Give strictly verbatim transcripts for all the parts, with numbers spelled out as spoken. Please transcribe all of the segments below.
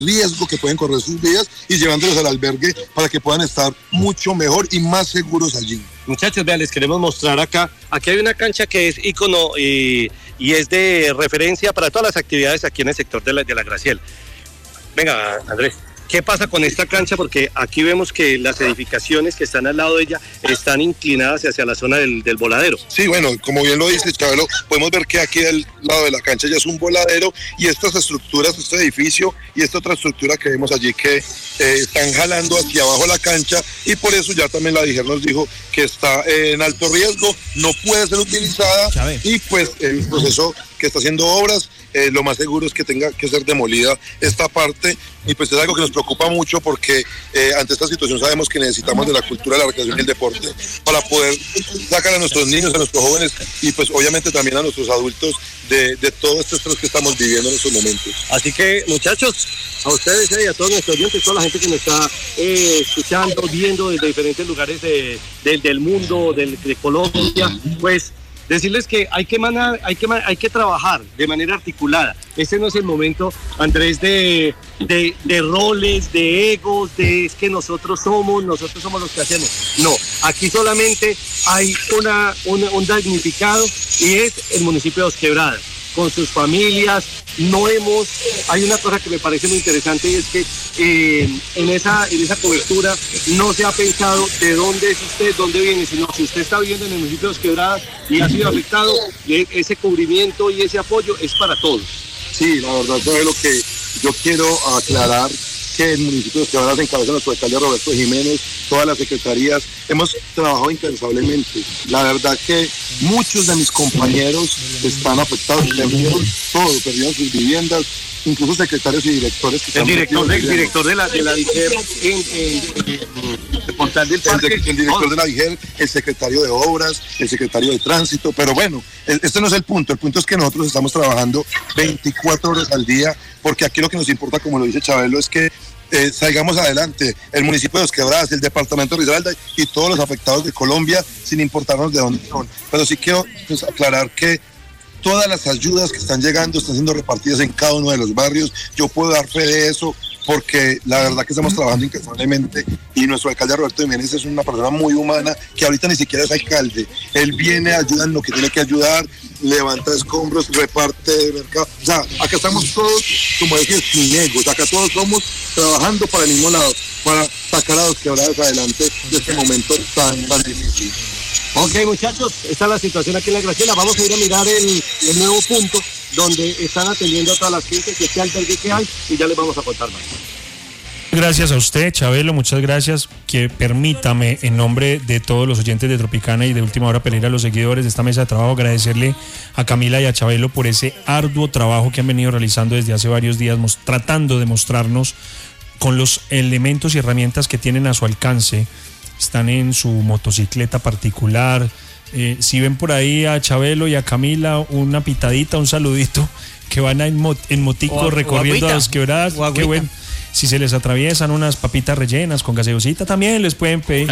riesgo que pueden correr sus vidas y llevándolos al albergue para que puedan estar mucho mejor y más seguros allí. Muchachos, vean, les queremos mostrar acá, aquí hay una cancha que es ícono y, y es de referencia para todas las actividades aquí en el sector de la, de la Graciela. Venga, Andrés, ¿qué pasa con esta cancha? Porque aquí vemos que las edificaciones que están al lado de ella están inclinadas hacia la zona del, del voladero. Sí, bueno, como bien lo dice Chabelo, podemos ver que aquí del lado de la cancha ya es un voladero y estas estructuras, este edificio y esta otra estructura que vemos allí que eh, están jalando hacia abajo la cancha y por eso ya también la DIGER nos dijo que está eh, en alto riesgo, no puede ser utilizada Chávez. Y pues el proceso que está haciendo obras, eh, lo más seguro es que tenga que ser demolida esta parte y pues es algo que nos preocupa mucho porque eh, ante esta situación sabemos que necesitamos de la cultura, de la recreación y el deporte para poder sacar a nuestros niños, a nuestros jóvenes y pues obviamente también a nuestros adultos de, de todo este estrés que estamos viviendo en estos momentos. Así que muchachos, a ustedes y a todos nuestros oyentes, toda la gente que nos está eh, escuchando, viendo desde diferentes lugares de, de, del mundo, de, de Colombia, pues decirles que hay que, manar, hay, que hay que trabajar de manera articulada. Este no es el momento, Andrés, de, de, de roles, de egos, de es que nosotros somos, nosotros somos los que hacemos. No, aquí solamente hay una, una, un damnificado y es el municipio de Dos Quebradas. Con sus familias, no hemos, hay una cosa que me parece muy interesante y es que eh, en, esa, en esa cobertura no se ha pensado de dónde es usted, dónde viene, sino si usted está viviendo en el municipio de Dos Quebradas y ha sido afectado, ese cubrimiento y ese apoyo es para todos. Sí, la verdad es lo que yo quiero aclarar, que el municipio de Dos Quebradas encabeza nuestro alcalde Roberto Jiménez, todas las secretarías, hemos trabajado incansablemente. La verdad que muchos de mis compañeros están afectados, perdieron todo, perdieron sus viviendas, incluso secretarios y directores que el director, de, el director de la de la DIGER en, en, en, en el portal del parque. El, el director de la DIGER, el secretario de obras, el secretario de tránsito, pero bueno, este no es el punto, el punto es que nosotros estamos trabajando veinticuatro horas al día, porque aquí lo que nos importa, como lo dice Chabelo, es que Eh, salgamos adelante, el municipio de Dos Quebradas, el departamento de Risaralda y todos los afectados de Colombia, sin importarnos de dónde son. Pero sí quiero pues, aclarar que todas las ayudas que están llegando están siendo repartidas en cada uno de los barrios. Yo puedo dar fe de eso porque la verdad que estamos trabajando incansablemente y nuestro alcalde Roberto Jiménez es una persona muy humana que ahorita ni siquiera es alcalde. Él viene, ayuda en lo que tiene que ayudar, levanta escombros, reparte de mercado. O sea, acá estamos todos, como decía, sin egos. Acá todos somos trabajando para el mismo lado, para sacar a Dos Quebradas adelante de este momento tan, tan difícil. Ok, muchachos, esta es la situación aquí en la Graciela. Vamos a ir a mirar el, el nuevo punto donde están atendiendo a todas las gentes que este albergue que hay y ya les vamos a contar más. Gracias a usted, Chabelo, muchas gracias. Que permítame, en nombre de todos los oyentes de Tropicana y de Última Hora Pereira, los seguidores de esta mesa de trabajo, agradecerle a Camila y a Chabelo por ese arduo trabajo que han venido realizando desde hace varios días, tratando de mostrarnos con los elementos y herramientas que tienen a su alcance. Están en su motocicleta particular. Eh, si ven por ahí a Chabelo y a Camila, una pitadita, un saludito, que van en, mot- en motico o, recorriendo o a Dos Quebradas, qué bueno. Si se les atraviesan unas papitas rellenas con gaseosita, también les pueden pedir.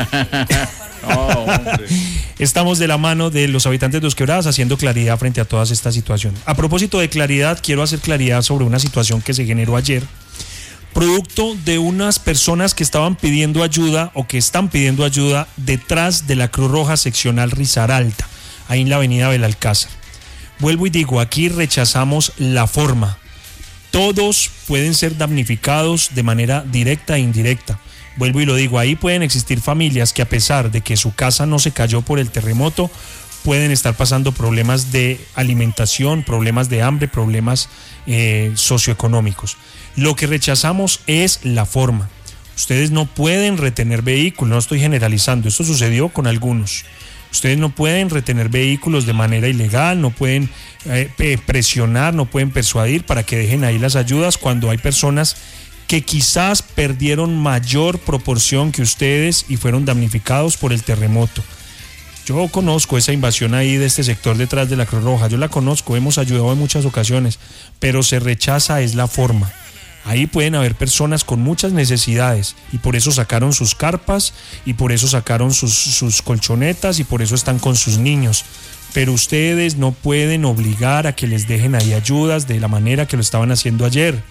Oh, estamos de la mano de los habitantes de Dos Quebradas haciendo claridad frente a todas estas situaciones. A propósito de claridad, quiero hacer claridad sobre una situación que se generó ayer, producto de unas personas que estaban pidiendo ayuda o que están pidiendo ayuda detrás de la Cruz Roja seccional Risaralda, ahí en la avenida Belalcázar. Vuelvo y digo, aquí rechazamos la forma. Todos pueden ser damnificados de manera directa e indirecta. Vuelvo y lo digo, ahí pueden existir familias que a pesar de que su casa no se cayó por el terremoto, pueden estar pasando problemas de alimentación, problemas de hambre, problemas eh, socioeconómicos. Lo que rechazamos es la forma. Ustedes no pueden retener vehículos, no estoy generalizando, esto sucedió con algunos. Ustedes no pueden retener vehículos de manera ilegal, no pueden eh, presionar, no pueden persuadir para que dejen ahí las ayudas cuando hay personas que quizás perdieron mayor proporción que ustedes y fueron damnificados por el terremoto. Yo conozco esa invasión ahí de este sector detrás de la Cruz Roja, yo la conozco, hemos ayudado en muchas ocasiones, pero se rechaza es la forma. Ahí pueden haber personas con muchas necesidades y por eso sacaron sus carpas y por eso sacaron sus, sus colchonetas y por eso están con sus niños. Pero ustedes no pueden obligar a que les dejen ahí ayudas de la manera que lo estaban haciendo ayer.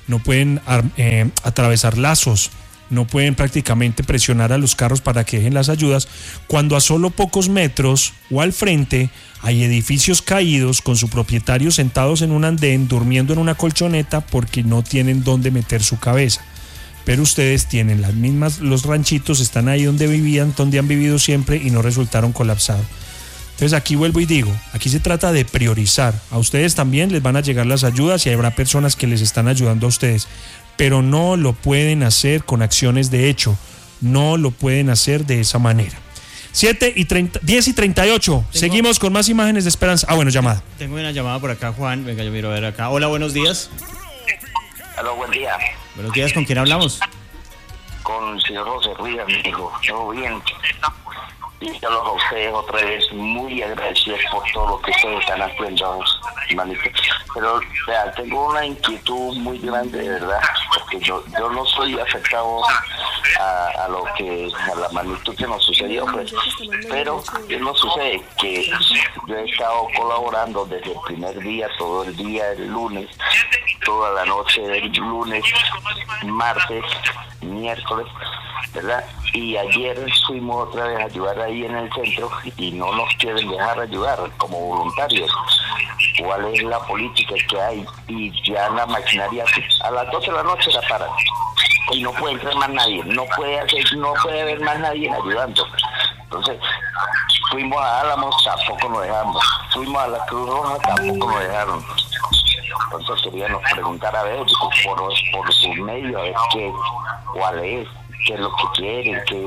no pueden eh, atravesar lazos, no pueden prácticamente presionar a los carros para que dejen las ayudas, cuando a solo pocos metros o al frente hay edificios caídos con su propietario sentados en un andén, durmiendo en una colchoneta porque no tienen dónde meter su cabeza. Pero ustedes tienen las mismas, los ranchitos están ahí donde vivían, donde han vivido siempre y no resultaron colapsados. Entonces aquí vuelvo y digo, aquí se trata de priorizar. A ustedes también les van a llegar las ayudas y habrá personas que les están ayudando a ustedes, pero no lo pueden hacer con acciones de hecho, no lo pueden hacer de esa manera. siete y treinta, diez y treinta y ocho, tengo, seguimos con más imágenes de esperanza. Ah, bueno, llamada. Tengo una llamada por acá, Juan, venga, yo miro a ver acá. Hola, buenos días. Hola, buen día. Buenos días, ¿con quién hablamos? Con el señor José Ruiz, amigo. Todo bien. Y a los a ustedes otra vez muy agradecidos por todo lo que ustedes están haciendo, manito. Pero, o sea, tengo una inquietud muy grande, de verdad, porque yo yo no soy afectado a, a lo que, a la magnitud que nos sucedió, pues. Pero, ¿qué nos sucede? Que yo he estado colaborando desde el primer día, todo el día, el lunes, toda la noche del lunes, martes, miércoles, ¿verdad? Y ayer fuimos otra vez a ayudar ahí en el centro y no nos quieren dejar ayudar como voluntarios. ¿Cuál es la política que hay? Y ya la maquinaria a las doce de la noche la paran y no puede entrar más nadie, no puede hacer, no puede haber más nadie ayudando. Entonces fuimos a Álamos, tampoco nos dejamos, fuimos a la Cruz Roja, tampoco nos dejaron. Entonces queríamos preguntar a ver por, por su medio, a ver qué, cuál es, qué es lo que quieren, qué,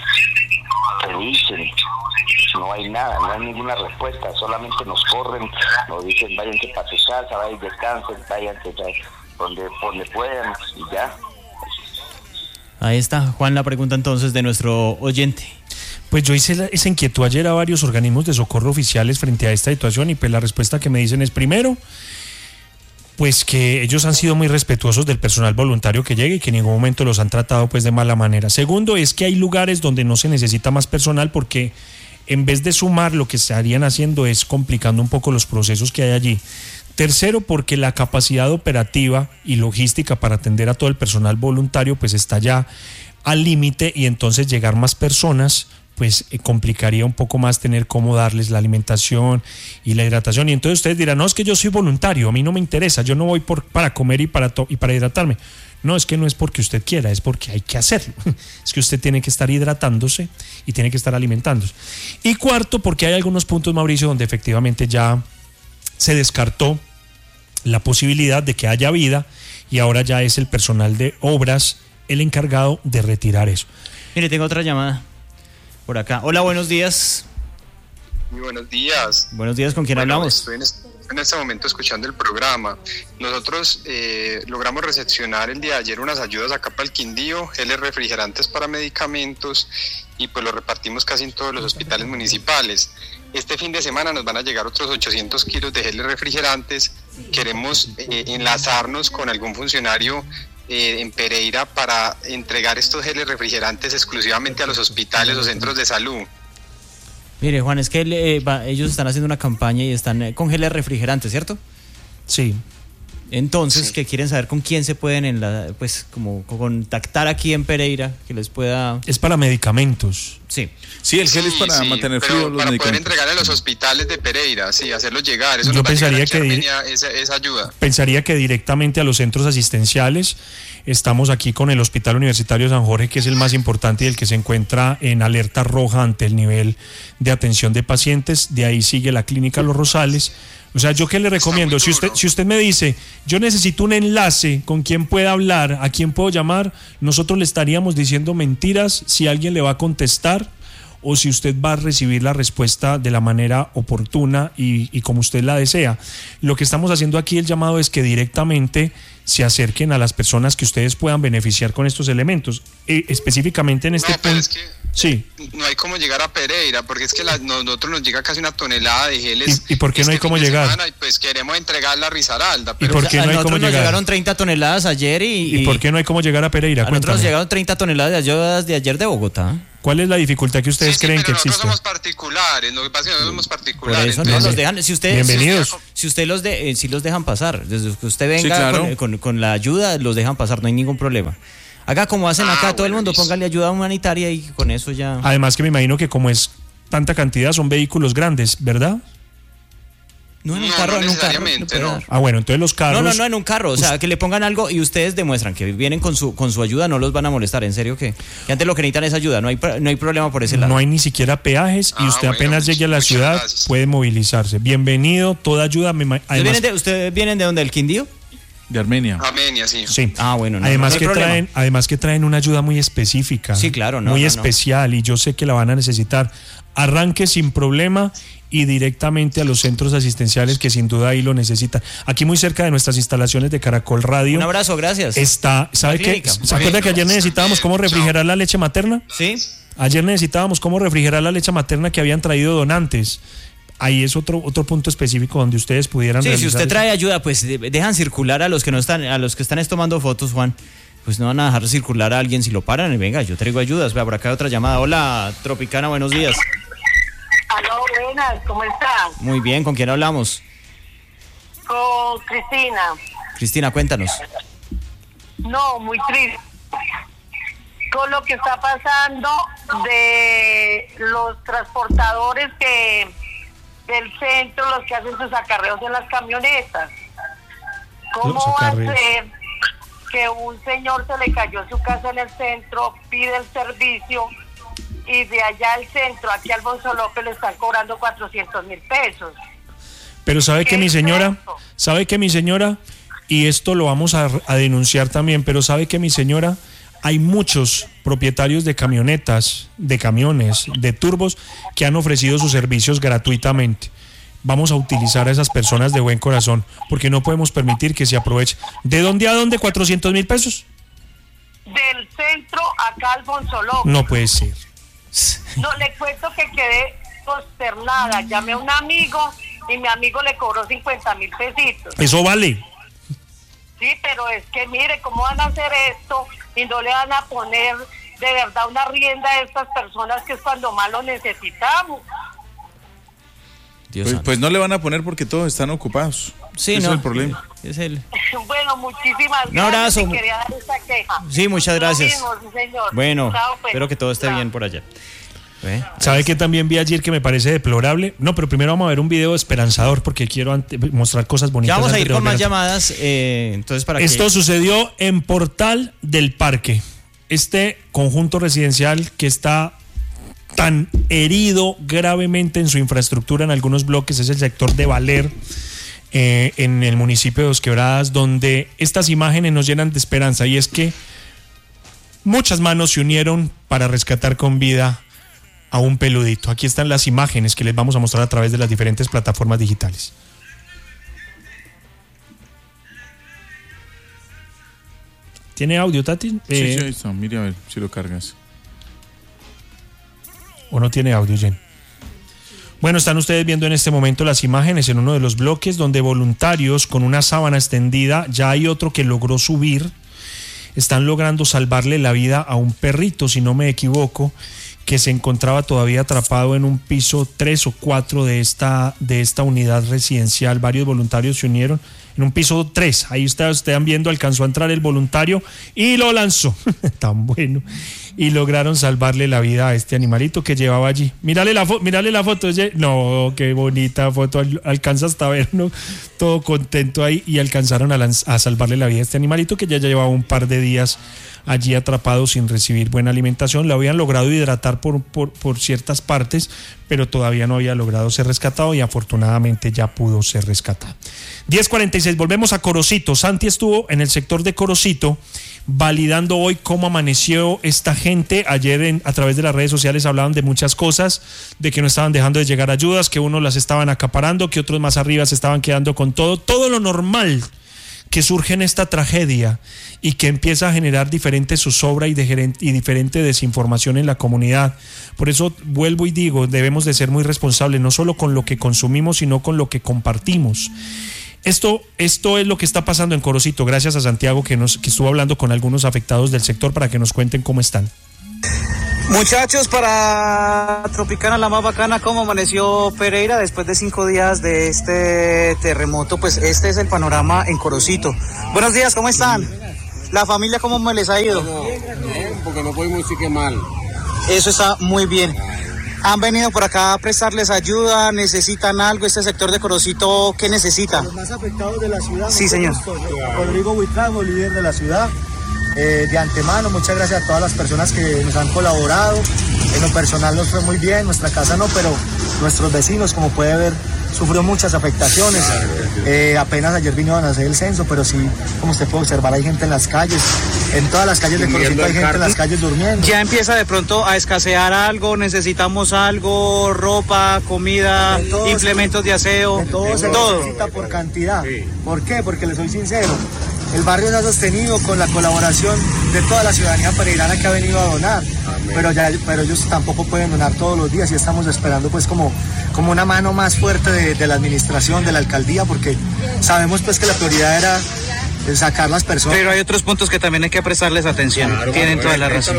qué dicen. No hay nada, no hay ninguna respuesta, solamente nos corren, nos dicen váyanse para su casa, vayan, descansen, váyanse donde, donde puedan y ya. Ahí está, Juan, la pregunta entonces de nuestro oyente. Pues yo hice la, esa inquietud ayer a varios organismos de socorro oficiales frente a esta situación y pues la respuesta que me dicen es, primero, pues que ellos han sido muy respetuosos del personal voluntario que llegue y que en ningún momento los han tratado pues de mala manera. Segundo, es que hay lugares donde no se necesita más personal porque en vez de sumar, lo que estarían haciendo es complicando un poco los procesos que hay allí. Tercero, porque la capacidad operativa y logística para atender a todo el personal voluntario pues está ya al límite y entonces llegar más personas pues eh, complicaría un poco más tener cómo darles la alimentación y la hidratación. Y entonces ustedes dirán, no, es que yo soy voluntario, a mí no me interesa, yo no voy por, para comer y para, to- y para hidratarme. No, es que no es porque usted quiera, es porque hay que hacerlo. Es que usted tiene que estar hidratándose y tiene que estar alimentándose. Y cuarto, porque hay algunos puntos, Mauricio, donde efectivamente ya se descartó la posibilidad de que haya vida y ahora ya es el personal de obras el encargado de retirar eso. Mire, tengo otra llamada por acá. Hola, buenos días. Muy buenos días. Buenos días, ¿con quién bueno, hablamos? Estoy en, es, en este momento escuchando el programa. Nosotros eh, logramos recepcionar el día de ayer unas ayudas acá para el Quindío, geles refrigerantes para medicamentos y pues lo repartimos casi en todos los hospitales municipales. Este fin de semana nos van a llegar otros ochocientos kilos de geles refrigerantes. Queremos eh, enlazarnos con algún funcionario Eh, en Pereira para entregar estos geles refrigerantes exclusivamente a los hospitales o centros de salud. Mire, Juan, es que eh, va, ellos están haciendo una campaña y están eh, con geles refrigerantes, ¿cierto? Sí. Entonces, Sí. que quieren saber con quién se pueden en la, pues como contactar aquí en Pereira, que les pueda... Es para medicamentos. Sí. Sí, el gel Sí, es para sí, mantener pero fríos los para poder medicamentos. entregar en los hospitales de Pereira, sí, hacerlos llegar. Eso Yo nos va a llegar pensaría aquí que a dir- Armenia, esa, esa ayuda. Pensaría que directamente a los centros asistenciales. Estamos aquí con el Hospital Universitario San Jorge, que es el más importante y el que se encuentra en alerta roja ante el nivel de atención de pacientes. De ahí sigue la Clínica Los Rosales. O sea, ¿yo qué le recomiendo? Si usted, si usted me dice, yo necesito un enlace con quien pueda hablar, a quién puedo llamar, nosotros le estaríamos diciendo mentiras si alguien le va a contestar o si usted va a recibir la respuesta de la manera oportuna y, y como usted la desea. Lo que estamos haciendo aquí, el llamado es que directamente se acerquen a las personas que ustedes puedan beneficiar con estos elementos. Eh, específicamente en este No, pero punto. es que Sí. no hay cómo llegar a Pereira, porque es que la, nosotros nos llega casi una tonelada de geles. ¿Y- y por qué no hay este cómo fin de llegar? semana, y pues queremos entregarla a Risaralda. ¿Y Pero por qué no a hay nosotros cómo nos llegar? llegaron treinta toneladas ayer y... ¿Y por qué no hay cómo llegar a Pereira? A nosotros nos Cuéntame. llegaron treinta toneladas de ayudas de ayer de Bogotá. ¿Cuál es la dificultad que ustedes sí, sí, creen pero que existe? Nosotros somos particulares, lo que pasa es que nosotros somos particulares. Por eso entonces, no los dejan, si usted, Bienvenidos. Si, si usted los de, eh, si los dejan pasar, desde que usted venga Sí, claro. con, con, con la ayuda, los dejan pasar, no hay ningún problema. Haga como hacen Ah, acá todo el bueno, mundo, listo. póngale ayuda humanitaria y con eso ya. Además que me imagino que como es tanta cantidad son vehículos grandes, ¿verdad? No en un No, carro, no en un carro. necesariamente, le puede no. dar. Ah, bueno, entonces los carros... No, no, no en un carro, o sea, que le pongan algo y ustedes demuestran que vienen con su con su ayuda, no los van a molestar, en serio que, que antes lo que necesitan es ayuda, no hay pro- no hay problema por ese lado. No hay ni siquiera peajes y Ah, usted bueno, apenas much- llegue a la muchas ciudad gracias. puede movilizarse. Bienvenido, toda ayuda. Me, ima- ¿Ustedes, además, vienen de, ¿Ustedes vienen de dónde, del Quindío? De Armenia. Armenia, sí. sí. Ah, bueno, no, además no hay que problema. traen, además que traen una ayuda muy específica. Sí, claro, no, muy no, no. especial y yo sé que la van a necesitar. Arranque sin problema y directamente a los centros asistenciales que sin duda ahí lo necesitan. Aquí muy cerca de nuestras instalaciones de Caracol Radio Un abrazo, gracias. está, ¿sabe La qué? clínica. ¿Se acuerda que ayer necesitábamos cómo refrigerar la leche materna? ¿Sí? Ayer necesitábamos cómo refrigerar la leche materna que habían traído donantes. Ahí es otro otro punto específico donde ustedes pudieran Sí, si realizar usted eso. trae ayuda, pues de- dejan circular a los que no están, a los que están es tomando fotos, Juan. Pues no van a dejar circular a alguien si lo paran. Y venga, yo traigo ayudas. Vea, por acá hay otra llamada. Hola, Tropicana, buenos días. Aló, buenas, ¿cómo están? Muy bien, ¿con quién hablamos? Con Cristina. Cristina, cuéntanos. No, muy triste. Con lo que está pasando de los transportadores que del centro, los que hacen sus acarreos en las camionetas. ¿Cómo Los va a acarreos. ser que un señor se le cayó su casa en el centro, pide el servicio y de allá al centro, aquí al Alfonso López, le están cobrando cuatrocientos mil pesos? Pero sabe que ¿Qué mi es señora, esto? sabe que mi señora, y esto lo vamos a, a denunciar también, pero sabe que mi señora, hay muchos propietarios de camionetas, de camiones, de turbos, que han ofrecido sus servicios gratuitamente. Vamos a utilizar a esas personas de buen corazón, porque no podemos permitir que se aproveche. ¿De dónde a dónde? ¿cuatrocientos mil pesos? Del centro acá al Alfonso López. No puede ser. No, le cuento que quedé consternada. Llamé a un amigo y mi amigo le cobró cincuenta mil pesitos. Eso vale. Sí, pero es que mire, ¿cómo van a hacer esto? Y no le van a poner de verdad una rienda a estas personas que es cuando más lo necesitamos. Dios Pues, santo. pues no le van a poner porque todos están ocupados. Sí, Ese no. es el problema. Es el... Bueno, muchísimas Un abrazo. gracias. Y quería dar esta queja. Sí, muchas Lo gracias. mismo, sí, señor. Bueno, Chao, pues. espero que todo esté Chao. bien por allá. ¿Ve? ¿Sabe que también vi ayer que me parece deplorable? No, pero primero vamos a ver un video esperanzador porque quiero ante- mostrar cosas bonitas. Ya vamos a antes ir de con volver más a- llamadas. Eh, entonces, para Esto que... sucedió en Portal del Parque. Este conjunto residencial que está tan herido gravemente en su infraestructura en algunos bloques es el sector de Valer, eh, en el municipio de Dos Quebradas, donde estas imágenes nos llenan de esperanza, y es que muchas manos se unieron para rescatar con vida a un peludito. Aquí están las imágenes que les vamos a mostrar a través de las diferentes plataformas digitales. ¿Tiene audio, Tati? Sí, Eh, sí, ahí está. Mire a ver si lo cargas. ¿O no tiene audio, Jen? Bueno, están ustedes viendo en este momento las imágenes en uno de los bloques donde voluntarios con una sábana extendida, ya hay otro que logró subir, están logrando salvarle la vida a un perrito, si no me equivoco, que se encontraba todavía atrapado en un piso tres o cuatro de esta, de esta unidad residencial. Varios voluntarios se unieron en un piso tres. Ahí ustedes están viendo, alcanzó a entrar el voluntario y lo lanzó. Tan bueno. Y lograron salvarle la vida a este animalito que llevaba allí. Mírale la, fo mírale la foto. No, qué bonita foto. Al alcanza hasta ver, ¿no? Todo contento ahí. Y alcanzaron a, a salvarle la vida a este animalito que ya llevaba un par de días allí atrapado sin recibir buena alimentación. Lo habían logrado hidratar por, por, por ciertas partes, pero todavía no había logrado ser rescatado y afortunadamente ya pudo ser rescatado. diez cuarenta y seis, volvemos a Corocito. Santi estuvo en el sector de Corocito validando hoy cómo amaneció esta gente. Ayer en, a través de las redes sociales hablaban de muchas cosas, de que no estaban dejando de llegar ayudas, que unos las estaban acaparando, que otros más arriba se estaban quedando con todo, todo lo normal que surge en esta tragedia y que empieza a generar diferente zozobra y, de, y diferente desinformación en la comunidad. Por eso vuelvo y digo, debemos de ser muy responsables, no solo con lo que consumimos, sino con lo que compartimos. Esto, esto es lo que está pasando en Corocito, gracias a Santiago que, nos, que estuvo hablando con algunos afectados del sector para que nos cuenten cómo están. Muchachos, para Tropicana la más bacana, ¿cómo amaneció Pereira después de cinco días de este terremoto? Pues este es el panorama en Corocito. Buenos días, ¿cómo están? ¿La familia cómo me les ha ido? Bien, porque no podemos decir que mal. Eso está muy bien. ¿Han venido por acá a prestarles ayuda? ¿Necesitan algo? ¿Este sector de Corocito qué necesita? Los más afectados de la ciudad. Sí, señor. Rodrigo Buitrago, líder de la ciudad. Eh, de antemano, muchas gracias a todas las personas que nos han colaborado. En lo personal nos fue muy bien, nuestra casa no, pero nuestros vecinos, como puede ver, sufrió muchas afectaciones. Eh, apenas ayer vinieron a hacer el censo, pero sí, como usted puede observar, hay gente en las calles. En todas las calles de Corocito hay gente en las calles durmiendo. Ya empieza de pronto a escasear algo, necesitamos algo, ropa, comida, de implementos de aseo, de todo se todo. necesita por cantidad. ¿Por qué? Porque les soy sincero. El barrio se ha sostenido con la colaboración de toda la ciudadanía pereirana que ha venido a donar, pero ya, pero ellos tampoco pueden donar todos los días y estamos esperando pues como, como una mano más fuerte de, de la administración, de la alcaldía, porque sabemos pues que la prioridad era sacar las personas. Pero hay otros puntos que también hay que prestarles atención. Claro, Tienen toda la razón.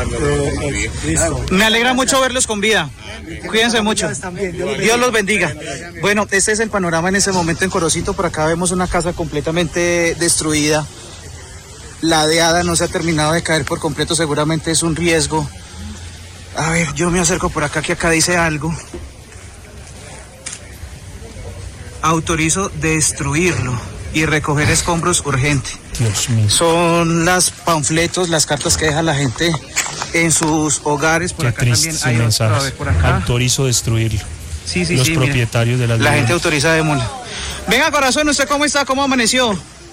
Me alegra mucho verlos con vida. Cuídense mucho. Dios los bendiga. Bueno, este es el panorama en ese momento en Corocito. Por acá vemos una casa completamente destruida. La deada no se ha terminado de caer por completo. Seguramente es un riesgo. A ver, yo me acerco por acá, que acá dice algo. Autorizo destruirlo y recoger escombros urgente. Dios mío. Son las panfletos, las cartas que deja la gente en sus hogares. Por Qué acá triste también hay mensaje. otro, a ver, por acá. Autorizo destruirlo. Sí, sí, Los sí, propietarios mira. de las La gente viviendas. autoriza de mula. Venga, corazón, ¿usted cómo está? ¿Cómo amaneció?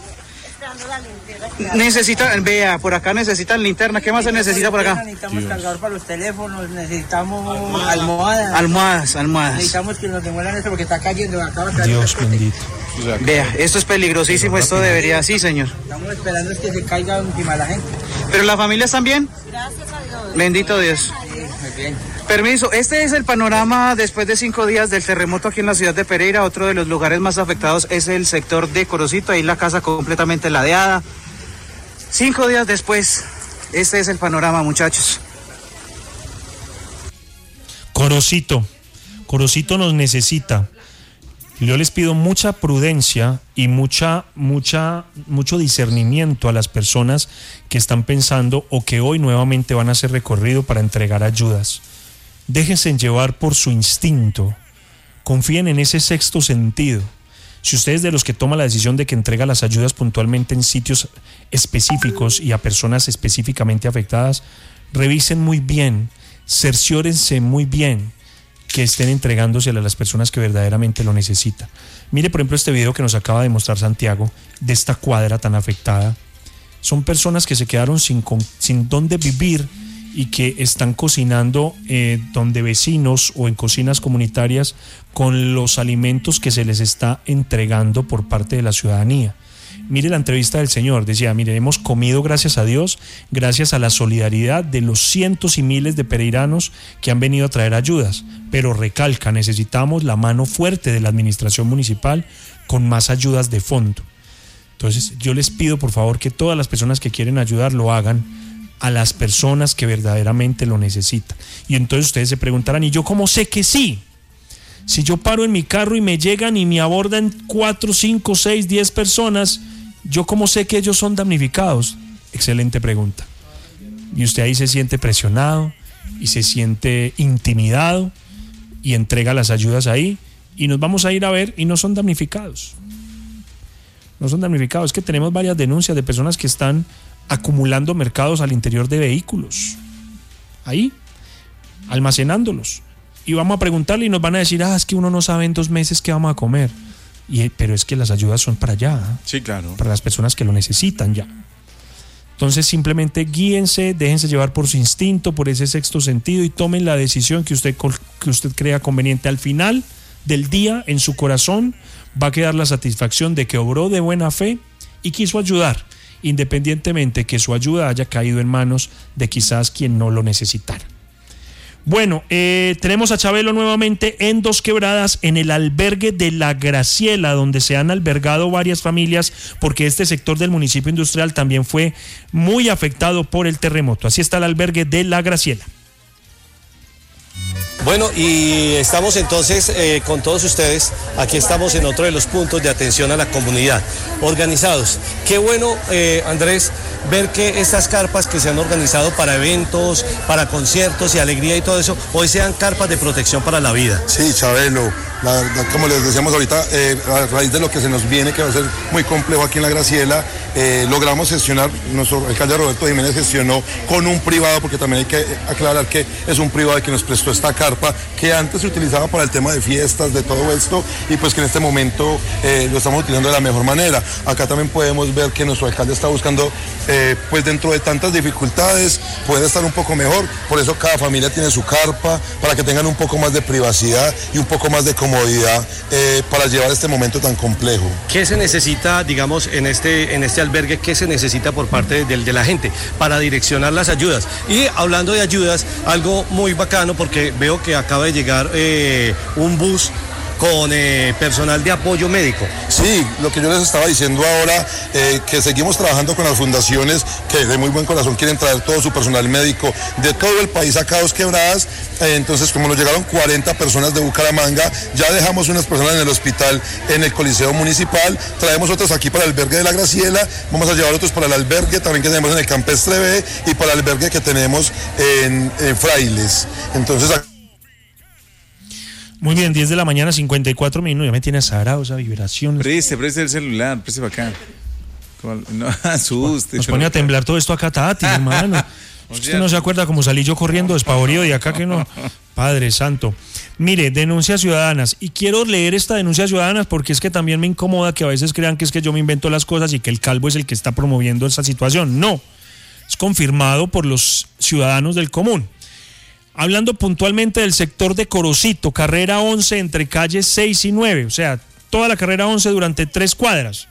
Necesita, vea, por acá necesitan linterna. ¿Qué más se necesita por acá? Necesitamos cargador para los teléfonos, necesitamos almohadas. Almohadas, almohadas. Necesitamos que nos demuelan esto porque está cayendo. Acaba de caer. Dios bendito. Vea, esto es peligrosísimo, esto debería, sí, señor. Estamos esperando es que se caiga encima de la gente. ¿Pero la familia están bien? Gracias a Dios. Bendito Dios. Muy bien. Permiso, este es el panorama después de cinco días del terremoto aquí en la ciudad de Pereira. Otro de los lugares más afectados es el sector de Corocito, ahí la casa completamente ladeada. Cinco días después, este es el panorama, muchachos. Corocito, Corocito nos necesita. Yo les pido mucha prudencia y mucha, mucha, mucho discernimiento a las personas que están pensando o que hoy nuevamente van a hacer recorrido para entregar ayudas. Déjense llevar por su instinto. Confíen en ese sexto sentido. Si usted es de los que toma la decisión de que entrega las ayudas puntualmente en sitios específicos y a personas específicamente afectadas, revisen muy bien, cerciórense muy bien que estén entregándosela a las personas que verdaderamente lo necesitan. Mire, por ejemplo, este video que nos acaba de mostrar Santiago de esta cuadra tan afectada. Son personas que se quedaron sin, sin dónde vivir y que están cocinando eh, donde vecinos o en cocinas comunitarias con los alimentos que se les está entregando por parte de la ciudadanía. Mire la entrevista del señor, decía, mire, hemos comido gracias a Dios, gracias a la solidaridad de los cientos y miles de pereiranos que han venido a traer ayudas, pero recalca, necesitamos la mano fuerte de la administración municipal con más ayudas de fondo. Entonces yo les pido por favor que todas las personas que quieren ayudar lo hagan a las personas que verdaderamente lo necesitan. Y entonces ustedes se preguntarán, ¿y yo cómo sé que sí? Si yo paro en mi carro y me llegan y me abordan cuatro, cinco, seis, diez personas, ¿yo cómo sé que ellos son damnificados? Excelente pregunta. Y usted ahí se siente presionado y se siente intimidado y entrega las ayudas ahí y nos vamos a ir a ver y no son damnificados. No son damnificados. Es que tenemos varias denuncias de personas que están acumulando mercados al interior de vehículos. Ahí, almacenándolos. Y vamos a preguntarle y nos van a decir, ah, es que uno no sabe en dos meses qué vamos a comer. Y, pero es que las ayudas son para allá. ¿eh? Sí, claro. Para las personas que lo necesitan ya. Entonces simplemente guíense, déjense llevar por su instinto, por ese sexto sentido y tomen la decisión que usted, que usted crea conveniente. Al final del día, en su corazón, va a quedar la satisfacción de que obró de buena fe y quiso ayudar, independientemente que su ayuda haya caído en manos de quizás quien no lo necesitara. Bueno, eh, tenemos a Chabelo nuevamente en Dos Quebradas, en el albergue de La Graciela, donde se han albergado varias familias, porque este sector del municipio industrial también fue muy afectado por el terremoto. Así está el albergue de La Graciela. Bueno, y estamos entonces eh, con todos ustedes, aquí estamos en otro de los puntos de atención a la comunidad, organizados. Qué bueno, eh, Andrés, ver que estas carpas que se han organizado para eventos, para conciertos y alegría y todo eso, hoy sean carpas de protección para la vida. Sí, Chabelo, la, la, como les decíamos ahorita, eh, a raíz de lo que se nos viene, que va a ser muy complejo aquí en La Graciela, eh, logramos gestionar, nuestro alcalde Roberto Jiménez gestionó con un privado, porque también hay que aclarar que es un privado que nos prestó esta carpa, que antes se utilizaba para el tema de fiestas, de todo esto, y pues que en este momento eh, lo estamos utilizando de la mejor manera. Acá también podemos ver que nuestro alcalde está buscando, eh, pues dentro de tantas dificultades, poder estar un poco mejor, por eso cada familia tiene su carpa, para que tengan un poco más de privacidad y un poco más de comodidad eh, para llevar este momento tan complejo. ¿Qué se necesita, digamos, en este, en este albergue, qué se necesita por parte de, de la gente para direccionar las ayudas? Y hablando de ayudas, algo muy bacano, porque veo que acaba de llegar eh, un bus con eh, personal de apoyo médico. Sí, lo que yo les estaba diciendo ahora, eh, que seguimos trabajando con las fundaciones que de muy buen corazón quieren traer todo su personal médico de todo el país acá a Dos Quebradas. Eh, entonces, como nos llegaron cuarenta personas de Bucaramanga, ya dejamos unas personas en el hospital, en el Coliseo Municipal, traemos otras aquí para el albergue de La Graciela, vamos a llevar otros para el albergue también que tenemos en el Campestre B y para el albergue que tenemos en, en Frailes. Entonces, muy bien, diez de la mañana, cincuenta y cuatro minutos. Ya me tiene azarado esa vibración. Preste, preste el celular, preste para acá. No asuste. Nos pone a temblar todo esto acá, Tati, hermano. Usted no se acuerda cómo salí yo corriendo despavorido de acá que no. Padre santo. Mire, denuncias ciudadanas. Y quiero leer esta denuncia ciudadanas porque es que también me incomoda que a veces crean que es que yo me invento las cosas y que el calvo es el que está promoviendo esa situación. No. Es confirmado por los ciudadanos del común. Hablando puntualmente del sector de Corocito, carrera once entre calles seis y nueve, o sea, toda la carrera once durante tres cuadras.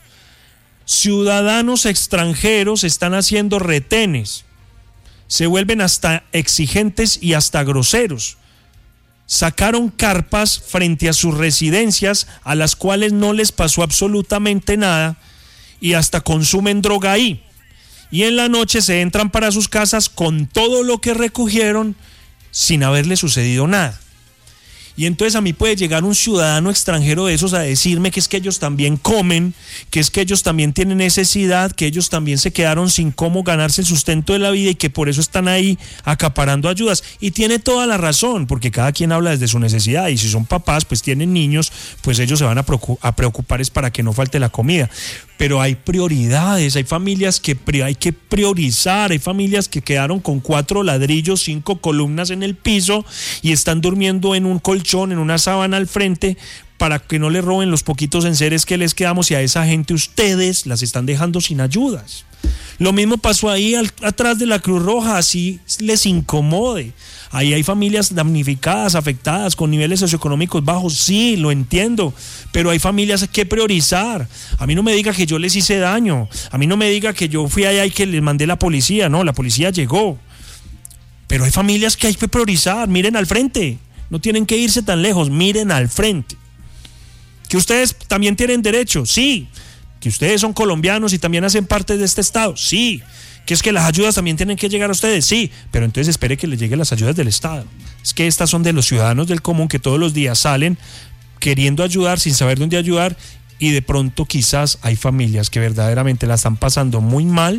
Ciudadanos extranjeros están haciendo retenes, se vuelven hasta exigentes y hasta groseros. Sacaron carpas frente a sus residencias a las cuales no les pasó absolutamente nada y hasta consumen droga ahí. Y en la noche se entran para sus casas con todo lo que recogieron sin haberle sucedido nada. Y entonces a mí puede llegar un ciudadano extranjero de esos a decirme que es que ellos también comen, que es que ellos también tienen necesidad, que ellos también se quedaron sin cómo ganarse el sustento de la vida y que por eso están ahí acaparando ayudas. Y tiene toda la razón, porque cada quien habla desde su necesidad y si son papás, pues tienen niños, pues ellos se van a preocupar es para que no falte la comida. Pero hay prioridades, hay familias que hay que priorizar, hay familias que quedaron con cuatro ladrillos, cinco columnas en el piso y están durmiendo en un colchón, en una sábana al frente para que no le roben los poquitos enseres que les quedamos y a esa gente ustedes las están dejando sin ayudas. Lo mismo pasó ahí al, atrás de la Cruz Roja, así les incomode. Ahí hay familias damnificadas, afectadas, con niveles socioeconómicos bajos, sí, lo entiendo, pero hay familias que priorizar. A mí no me diga que yo les hice daño, a mí no me diga que yo fui allá y que les mandé la policía, no, la policía llegó. Pero hay familias que hay que priorizar, miren al frente, no tienen que irse tan lejos, miren al frente. Que ustedes también tienen derecho, sí. Que ustedes son colombianos y también hacen parte de este estado, sí. Que es que las ayudas también tienen que llegar a ustedes, sí, pero entonces espere que les lleguen las ayudas del Estado. Es que estas son de los ciudadanos del común que todos los días salen queriendo ayudar sin saber dónde ayudar y de pronto quizás hay familias que verdaderamente la están pasando muy mal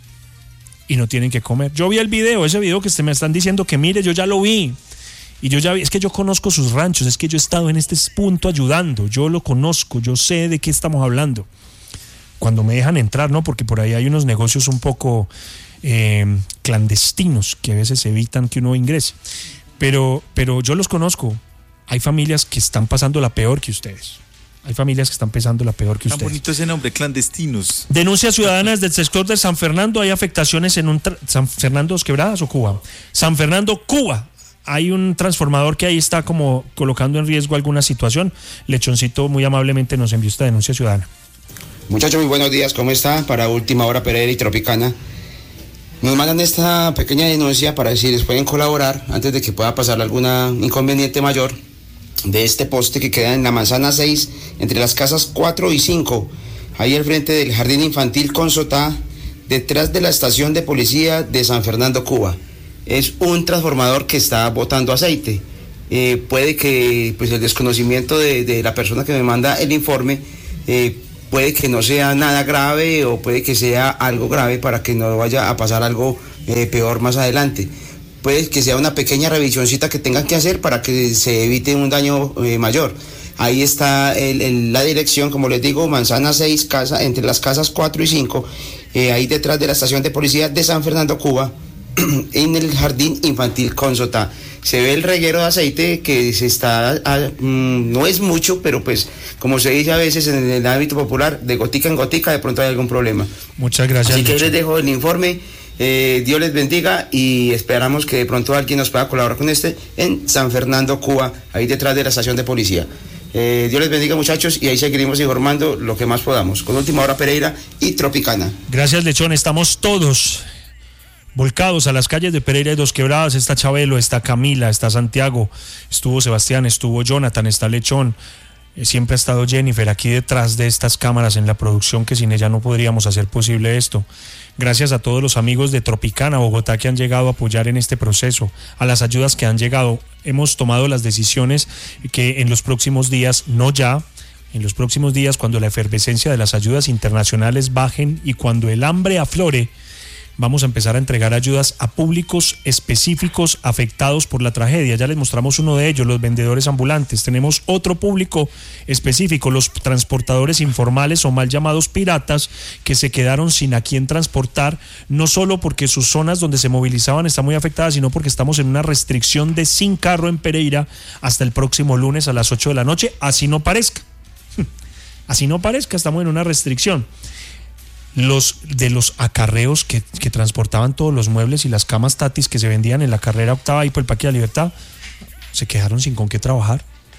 y no tienen que comer. Yo vi el video, ese video que me están diciendo que mire, yo ya lo vi. Y yo ya vi, es que yo conozco sus ranchos, es que yo he estado en este punto ayudando, yo lo conozco, yo sé de qué estamos hablando. Cuando me dejan entrar, ¿no? Porque por ahí hay unos negocios un poco eh, clandestinos que a veces evitan que uno ingrese. Pero, pero yo los conozco. Hay familias que están pasando la peor que ustedes. Hay familias que están pasando la peor que Tan ustedes. Tan bonito ese nombre, clandestinos. Denuncias ciudadanas del sector de San Fernando. Hay afectaciones en un... Tra- ¿San Fernando Dos Quebradas o Cuba? San Fernando, Cuba. Hay un transformador que ahí está como colocando en riesgo alguna situación. Lechoncito muy amablemente nos envió esta denuncia ciudadana. Muchachos, muy buenos días, ¿cómo están? Para Última Hora Pereira y Tropicana. Nos mandan esta pequeña denuncia para decirles pueden colaborar antes de que pueda pasar alguna inconveniente mayor de este poste que queda en la manzana seis, entre las casas cuatro y cinco, ahí al frente del jardín infantil con Sotá, detrás de la estación de policía de San Fernando, Cuba. Es un transformador que está botando aceite. eh, puede que pues el desconocimiento de, de la persona que me manda el informe eh, puede que no sea nada grave o puede que sea algo grave para que no vaya a pasar algo eh, peor más adelante. Puede que sea una pequeña revisioncita que tengan que hacer para que se evite un daño eh, mayor. Ahí está el, el, la dirección, como les digo, Manzana seis, casa, entre las casas cuatro y cinco, eh, ahí detrás de la estación de policía de San Fernando, Cuba, en el jardín infantil Consotá. Se ve el reguero de aceite que se está, a, mmm, no es mucho, pero pues, como se dice a veces en el ámbito popular, de gotica en gotica, de pronto hay algún problema. Muchas gracias. Así que les dejo el informe. Eh, Dios les bendiga y esperamos que de pronto alguien nos pueda colaborar con este en San Fernando, Cuba, ahí detrás de la estación de policía. Eh, Dios les bendiga, muchachos, y ahí seguiremos informando lo que más podamos con Última Hora Pereira y Tropicana. Gracias, Lechón. Estamos todos volcados a las calles de Pereira y Dos Quebradas. Está Chabelo, está Camila, está Santiago, estuvo Sebastián, estuvo Jonathan, está Lechón. Eh, siempre ha estado Jennifer aquí detrás de estas cámaras en la producción, que sin ella no podríamos hacer posible esto. Gracias a todos los amigos de Tropicana Bogotá que han llegado a apoyar en este proceso, a las ayudas que han llegado. Hemos tomado las decisiones que en los próximos días, no ya, en los próximos días, cuando la efervescencia de las ayudas internacionales bajen y cuando el hambre aflore, vamos a empezar a entregar ayudas a públicos específicos afectados por la tragedia. Ya les mostramos uno de ellos, los vendedores ambulantes. Tenemos otro público específico, los transportadores informales o mal llamados piratas, que se quedaron sin a quién transportar, no solo porque sus zonas donde se movilizaban están muy afectadas, sino porque estamos en una restricción de sin carro en Pereira hasta el próximo lunes a las ocho de la noche, así no parezca. Así no parezca, estamos en una restricción. Los de los acarreos que, que transportaban todos los muebles y las camas tatis que se vendían en la carrera octava y por el Parque de la Libertad, se quedaron sin con qué trabajar.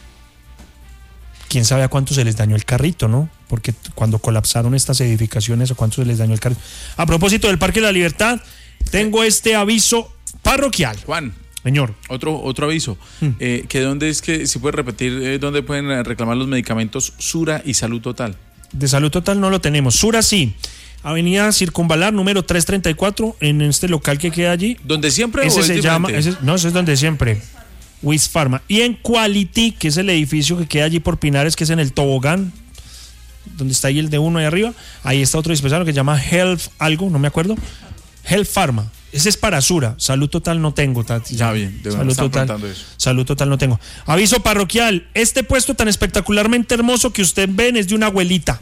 Quién sabe a cuánto se les dañó el carrito, ¿no? Porque cuando colapsaron estas edificaciones, a cuánto se les dañó el carrito. A propósito del Parque de la Libertad, tengo este aviso parroquial. Juan. Señor. Otro, otro aviso. Hmm. Eh, que dónde es que, si puede repetir, eh, dónde pueden reclamar los medicamentos Sura y Salud Total. De Salud Total no lo tenemos. Sura sí. Avenida Circunvalar, número trescientos treinta y cuatro, en este local que queda allí. ¿Donde siempre? Ese o se es llama, ese, no, ese es donde siempre. Wiz Pharma. Y en Quality, que es el edificio que queda allí por Pinares, que es en el tobogán, donde está ahí el de uno ahí arriba, ahí está otro dispensario que se llama Health algo, no me acuerdo. Health Pharma. Ese es para Sura. Salud Total no tengo, Tati. Ya bien, de Salud Total. Eso. Salud Total no tengo. Aviso parroquial. Este puesto tan espectacularmente hermoso que usted ven es de una abuelita.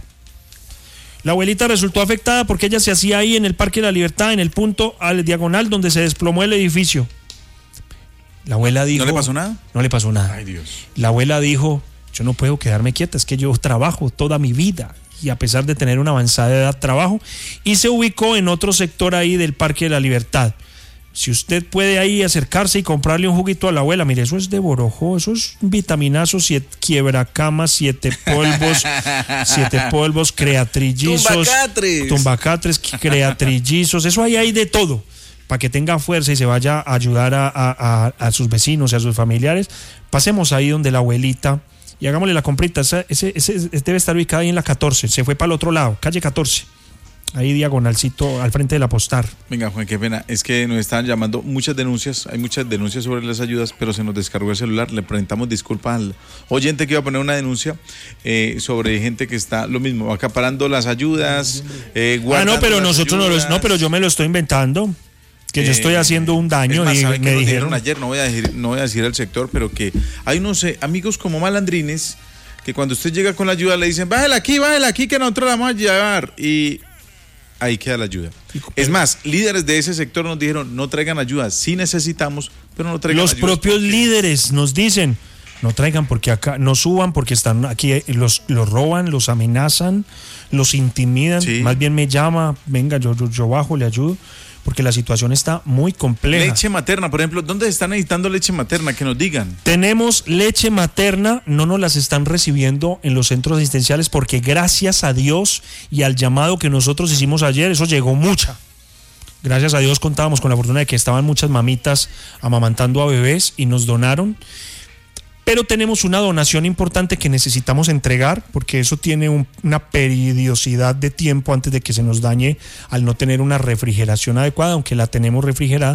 La abuelita resultó afectada porque ella se hacía ahí en el Parque de la Libertad, en el punto al diagonal donde se desplomó el edificio. La abuela dijo... ¿No le pasó nada? No le pasó nada. Ay, Dios. La abuela dijo, yo no puedo quedarme quieta, es que yo trabajo toda mi vida y a pesar de tener una avanzada edad trabajo, y se ubicó en otro sector ahí del Parque de la Libertad. Si usted puede ahí acercarse y comprarle un juguito a la abuela, mire, eso es de borojó, eso es vitaminazo, siete, quiebracamas, siete polvos, siete polvos, creatrillizos, tumbacatres, tumbacatres, creatrillizos, eso ahí hay de todo, para que tenga fuerza y se vaya a ayudar a, a, a, a sus vecinos y a sus familiares. Pasemos ahí donde la abuelita y hagámosle la comprita. Ese, ese, ese debe estar ubicado ahí en la catorce, se fue para el otro lado, calle catorce. Ahí diagonalcito al frente del Apostar. Venga, Juan, qué pena. Es que nos están llamando muchas denuncias. Hay muchas denuncias sobre las ayudas, pero se nos descargó el celular. Le presentamos disculpas al oyente que iba a poner una denuncia eh, sobre gente que está lo mismo, acaparando las ayudas. Eh, ah, no, pero nosotros no, los, no, pero yo me lo estoy inventando. Que eh, yo estoy haciendo un daño. Es más, y ¿sabe me que dijeron nos dijeron ayer, no voy a decir, no voy a decir el sector, pero que hay unos eh, amigos como malandrines que cuando usted llega con la ayuda le dicen, bájala aquí, bájala aquí, que nosotros la vamos a llevar. Y ahí queda la ayuda. Es más, líderes de ese sector nos dijeron, no traigan ayuda, sí necesitamos, pero no traigan ayuda. Los propios porque... líderes nos dicen, no traigan porque acá, no suban porque están aquí, los, los roban, los amenazan, los intimidan, sí. Más bien me llama, venga, yo, yo, yo bajo, le ayudo, porque la situación está muy compleja. Leche materna, por ejemplo, ¿dónde están necesitando leche materna? Que nos digan. Tenemos leche materna, no nos las están recibiendo en los centros asistenciales porque gracias a Dios y al llamado que nosotros hicimos ayer, eso llegó mucha. Gracias a Dios contábamos con la fortuna de que estaban muchas mamitas amamantando a bebés y nos donaron. Pero tenemos una donación importante que necesitamos entregar porque eso tiene un, una periodicidad de tiempo antes de que se nos dañe al no tener una refrigeración adecuada, aunque la tenemos refrigerada.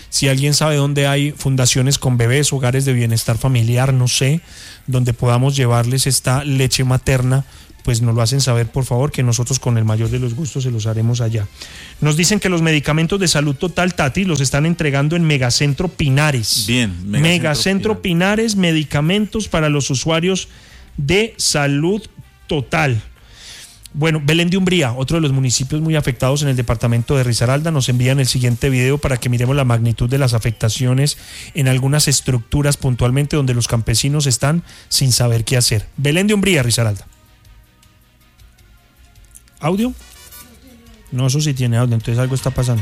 Si alguien sabe dónde hay fundaciones con bebés, hogares de bienestar familiar, no sé, donde podamos llevarles esta leche materna, pues nos lo hacen saber, por favor, que nosotros con el mayor de los gustos se los haremos allá. Nos dicen que los medicamentos de Salud Total, Tati, los están entregando en Megacentro Pinares. Bien, Megacentro, Megacentro Pinares, medicamentos para los usuarios de Salud Total. Bueno, Belén de Umbría, otro de los municipios muy afectados en el departamento de Risaralda, nos envían el siguiente video para que miremos la magnitud de las afectaciones en algunas estructuras puntualmente donde los campesinos están sin saber qué hacer. Belén de Umbría, Risaralda. ¿Audio? No, eso sí tiene audio, entonces algo está pasando.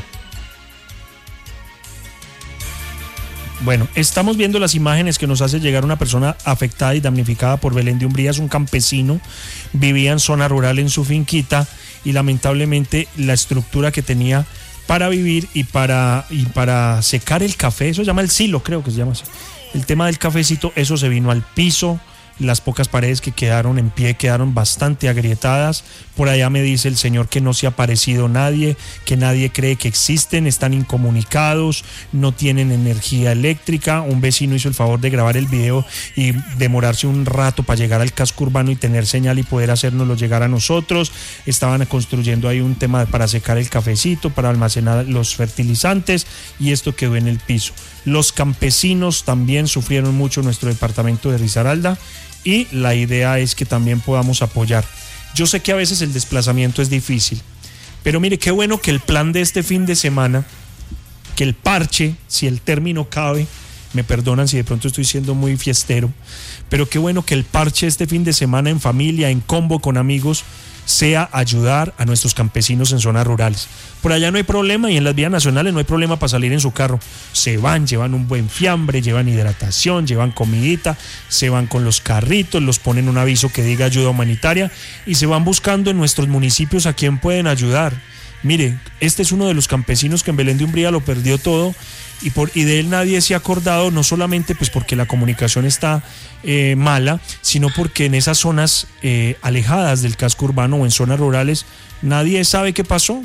Bueno, estamos viendo las imágenes que nos hace llegar una persona afectada y damnificada por Belén de Umbría. Es un campesino, vivía en zona rural en su finquita y lamentablemente la estructura que tenía para vivir y para, y para secar el café, eso se llama el silo, creo que se llama así. El tema del cafecito, eso se vino al piso. Las pocas paredes que quedaron en pie quedaron bastante agrietadas. Por allá me dice el señor que no se ha aparecido nadie, que nadie cree que existen, están incomunicados, no tienen energía eléctrica. Un vecino hizo el favor de grabar el video y demorarse un rato para llegar al casco urbano y tener señal y poder hacérnoslo llegar a nosotros. Estaban construyendo ahí un tema para secar el cafecito, para almacenar los fertilizantes, y esto quedó en el piso. Los campesinos también sufrieron mucho en nuestro departamento de Risaralda, y la idea es que también podamos apoyar. Yo sé que a veces el desplazamiento es difícil, pero mire, qué bueno que el plan de este fin de semana, que el parche, si el término cabe, me perdonan si de pronto estoy siendo muy fiestero, pero qué bueno que el parche este fin de semana en familia, en combo con amigos, sea ayudar a nuestros campesinos en zonas rurales. Por allá no hay problema, y en las vías nacionales no hay problema para salir en su carro. Se van, llevan un buen fiambre, llevan hidratación, llevan comidita, se van con los carritos, los ponen un aviso que diga ayuda humanitaria y se van buscando en nuestros municipios a quién pueden ayudar. Mire, este es uno de los campesinos que en Belén de Umbría lo perdió todo, y, por, y de él nadie se ha acordado, no solamente pues porque la comunicación está eh, mala, sino porque en esas zonas eh, alejadas del casco urbano o en zonas rurales nadie sabe qué pasó.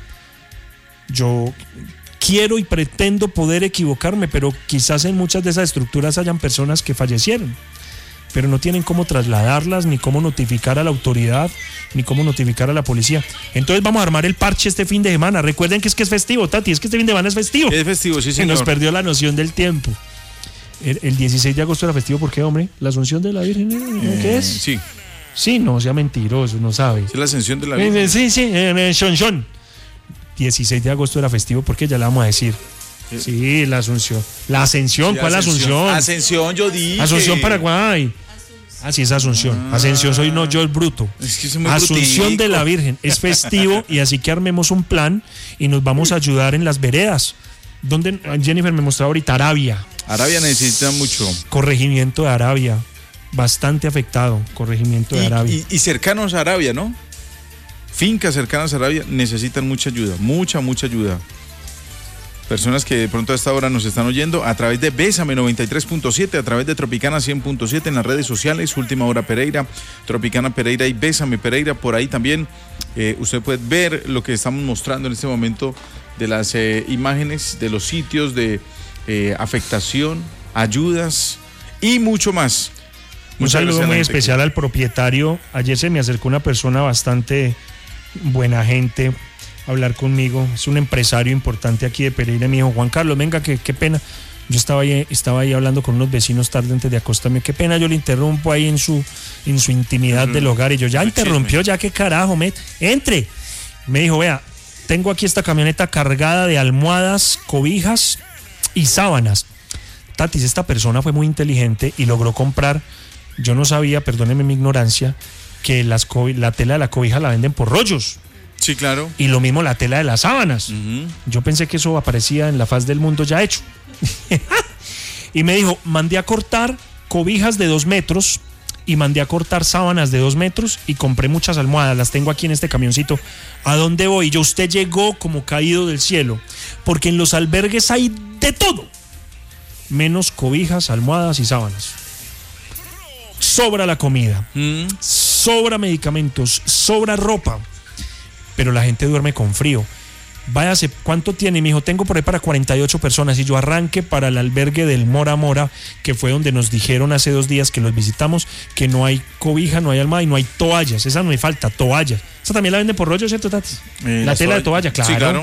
Yo quiero y pretendo poder equivocarme, pero quizás en muchas de esas estructuras hayan personas que fallecieron, pero no tienen cómo trasladarlas, ni cómo notificar a la autoridad, ni cómo notificar a la policía. Entonces vamos a armar el parche este fin de semana. Recuerden que es que es festivo, Tati, es que este fin de semana es festivo. Es festivo, sí, Se señor. nos perdió la noción del tiempo. El, el dieciséis de agosto era festivo, ¿por qué, hombre? ¿La Asunción de la Virgen? ¿No? ¿Qué es? Sí. Sí, no, sea mentiroso, no sabe. Es la Ascensión de la Virgen. Sí, sí, en Shon Shon. dieciséis de agosto era festivo porque ya le vamos a decir. Sí, la Asunción. La Ascensión, Sí, ¿cuál Ascensión? Asunción? Ascensión, yo dije. Asunción, Paraguay. Ah, sí, es Asunción. Ah. Ascensión soy no yo el bruto. Es que soy muy Asunción brutico. de la Virgen. Es festivo y así que armemos un plan y nos vamos a ayudar en las veredas. Donde Jennifer me mostraba ahorita Arabia. Arabia necesita mucho. Corregimiento de Arabia. Bastante afectado. Corregimiento de Y, Arabia. y- y cercanos a Arabia, ¿no? Fincas cercanas a Arabia necesitan mucha ayuda, mucha, mucha ayuda. Personas que de pronto a esta hora nos están oyendo a través de Bésame noventa y tres punto siete, a través de Tropicana cien punto siete en las redes sociales, Última Hora Pereira, Tropicana Pereira y Bésame Pereira. Por ahí también eh, usted puede ver lo que estamos mostrando en este momento de las eh, imágenes de los sitios de eh, afectación, ayudas y mucho más. Un Muchas saludo gracias a la muy gente que- especial al propietario. Ayer se me acercó una persona bastante buena gente a hablar conmigo. Es un empresario importante aquí de Pereira. Me dijo, Juan Carlos, venga, que qué pena. Yo estaba ahí, estaba ahí hablando con unos vecinos tarde antes de acostarme. Qué pena, yo le interrumpo ahí en su, en su intimidad Mm, del hogar. Y yo, ya el interrumpió, ya qué carajo, met. Entre. Me dijo, vea, tengo aquí esta camioneta cargada de almohadas, cobijas y sábanas. Tatis, esta persona fue muy inteligente y logró comprar. Yo no sabía, perdóneme mi ignorancia, que las co- la tela de la cobija la venden por rollos. Sí, claro. Y lo mismo la tela de las sábanas. Ujú. Yo pensé que eso aparecía en la faz del mundo ya hecho. Y me dijo, mandé a cortar cobijas de dos metros y mandé a cortar sábanas de dos metros y compré muchas almohadas, las tengo aquí en este camioncito. ¿A dónde voy? Yo, usted llegó como caído del cielo, porque en los albergues hay de todo, menos cobijas, almohadas y sábanas. Sobra la comida, Mm. sobra medicamentos, sobra ropa, pero la gente duerme con frío. váyase, ¿cuánto tiene? Me dijo, tengo por ahí para cuarenta y ocho personas. Y yo arranque para el albergue del Mora Mora, que fue donde nos dijeron hace dos días que los visitamos, que no hay cobija, no hay almohada y no hay toallas. Esa no me falta, toallas. Esa también la venden por rollo, ¿cierto, Tati? Eh, la tela de toalla, claro. Sí, claro.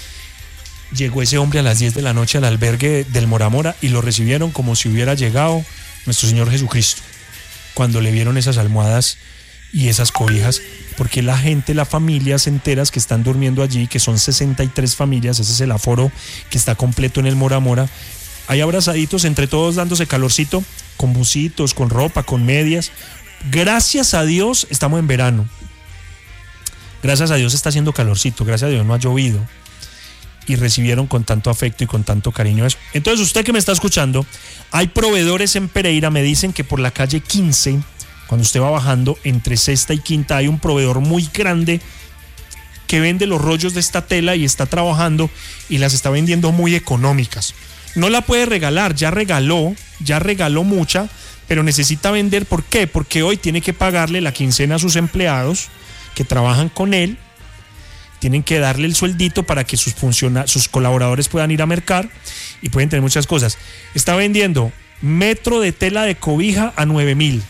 Llegó ese hombre a las diez de la noche al albergue del Mora Mora y lo recibieron como si hubiera llegado nuestro Señor Jesucristo. Cuando le vieron esas almohadas y esas cobijas, porque la gente, las familias enteras que están durmiendo allí, que son sesenta y tres familias, ese es el aforo que está completo en el Mora Mora, hay abrazaditos entre todos dándose calorcito, con bucitos, con ropa, con medias. Gracias a Dios estamos en verano, gracias a Dios está haciendo calorcito, gracias a Dios no ha llovido, y recibieron con tanto afecto y con tanto cariño eso. Entonces, usted que me está escuchando, hay proveedores en Pereira, me dicen que por la calle quince, cuando usted va bajando entre Sexta y Quinta, hay un proveedor muy grande que vende los rollos de esta tela y está trabajando y las está vendiendo muy económicas. No la puede regalar, ya regaló, ya regaló mucha, pero necesita vender. ¿Por qué? Porque hoy tiene que pagarle la quincena a sus empleados que trabajan con él, tienen que darle el sueldito para que sus, funciona- sus colaboradores puedan ir a mercar y pueden tener muchas cosas. Está vendiendo metro de tela de cobija a nueve mil.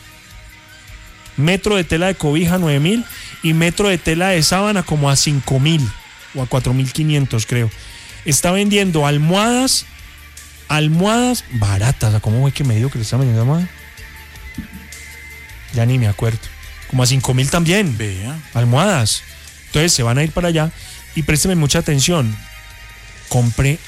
Metro de tela de cobija a nueve mil y metro de tela de sábana como a cinco mil o a cuatro mil quinientos, creo. Está vendiendo almohadas, almohadas baratas. ¿Cómo fue que me dijo que le está vendiendo almohadas? Ya ni me acuerdo. Como a cinco mil también. Vea. Almohadas. Entonces se van a ir para allá y présteme mucha atención. Compre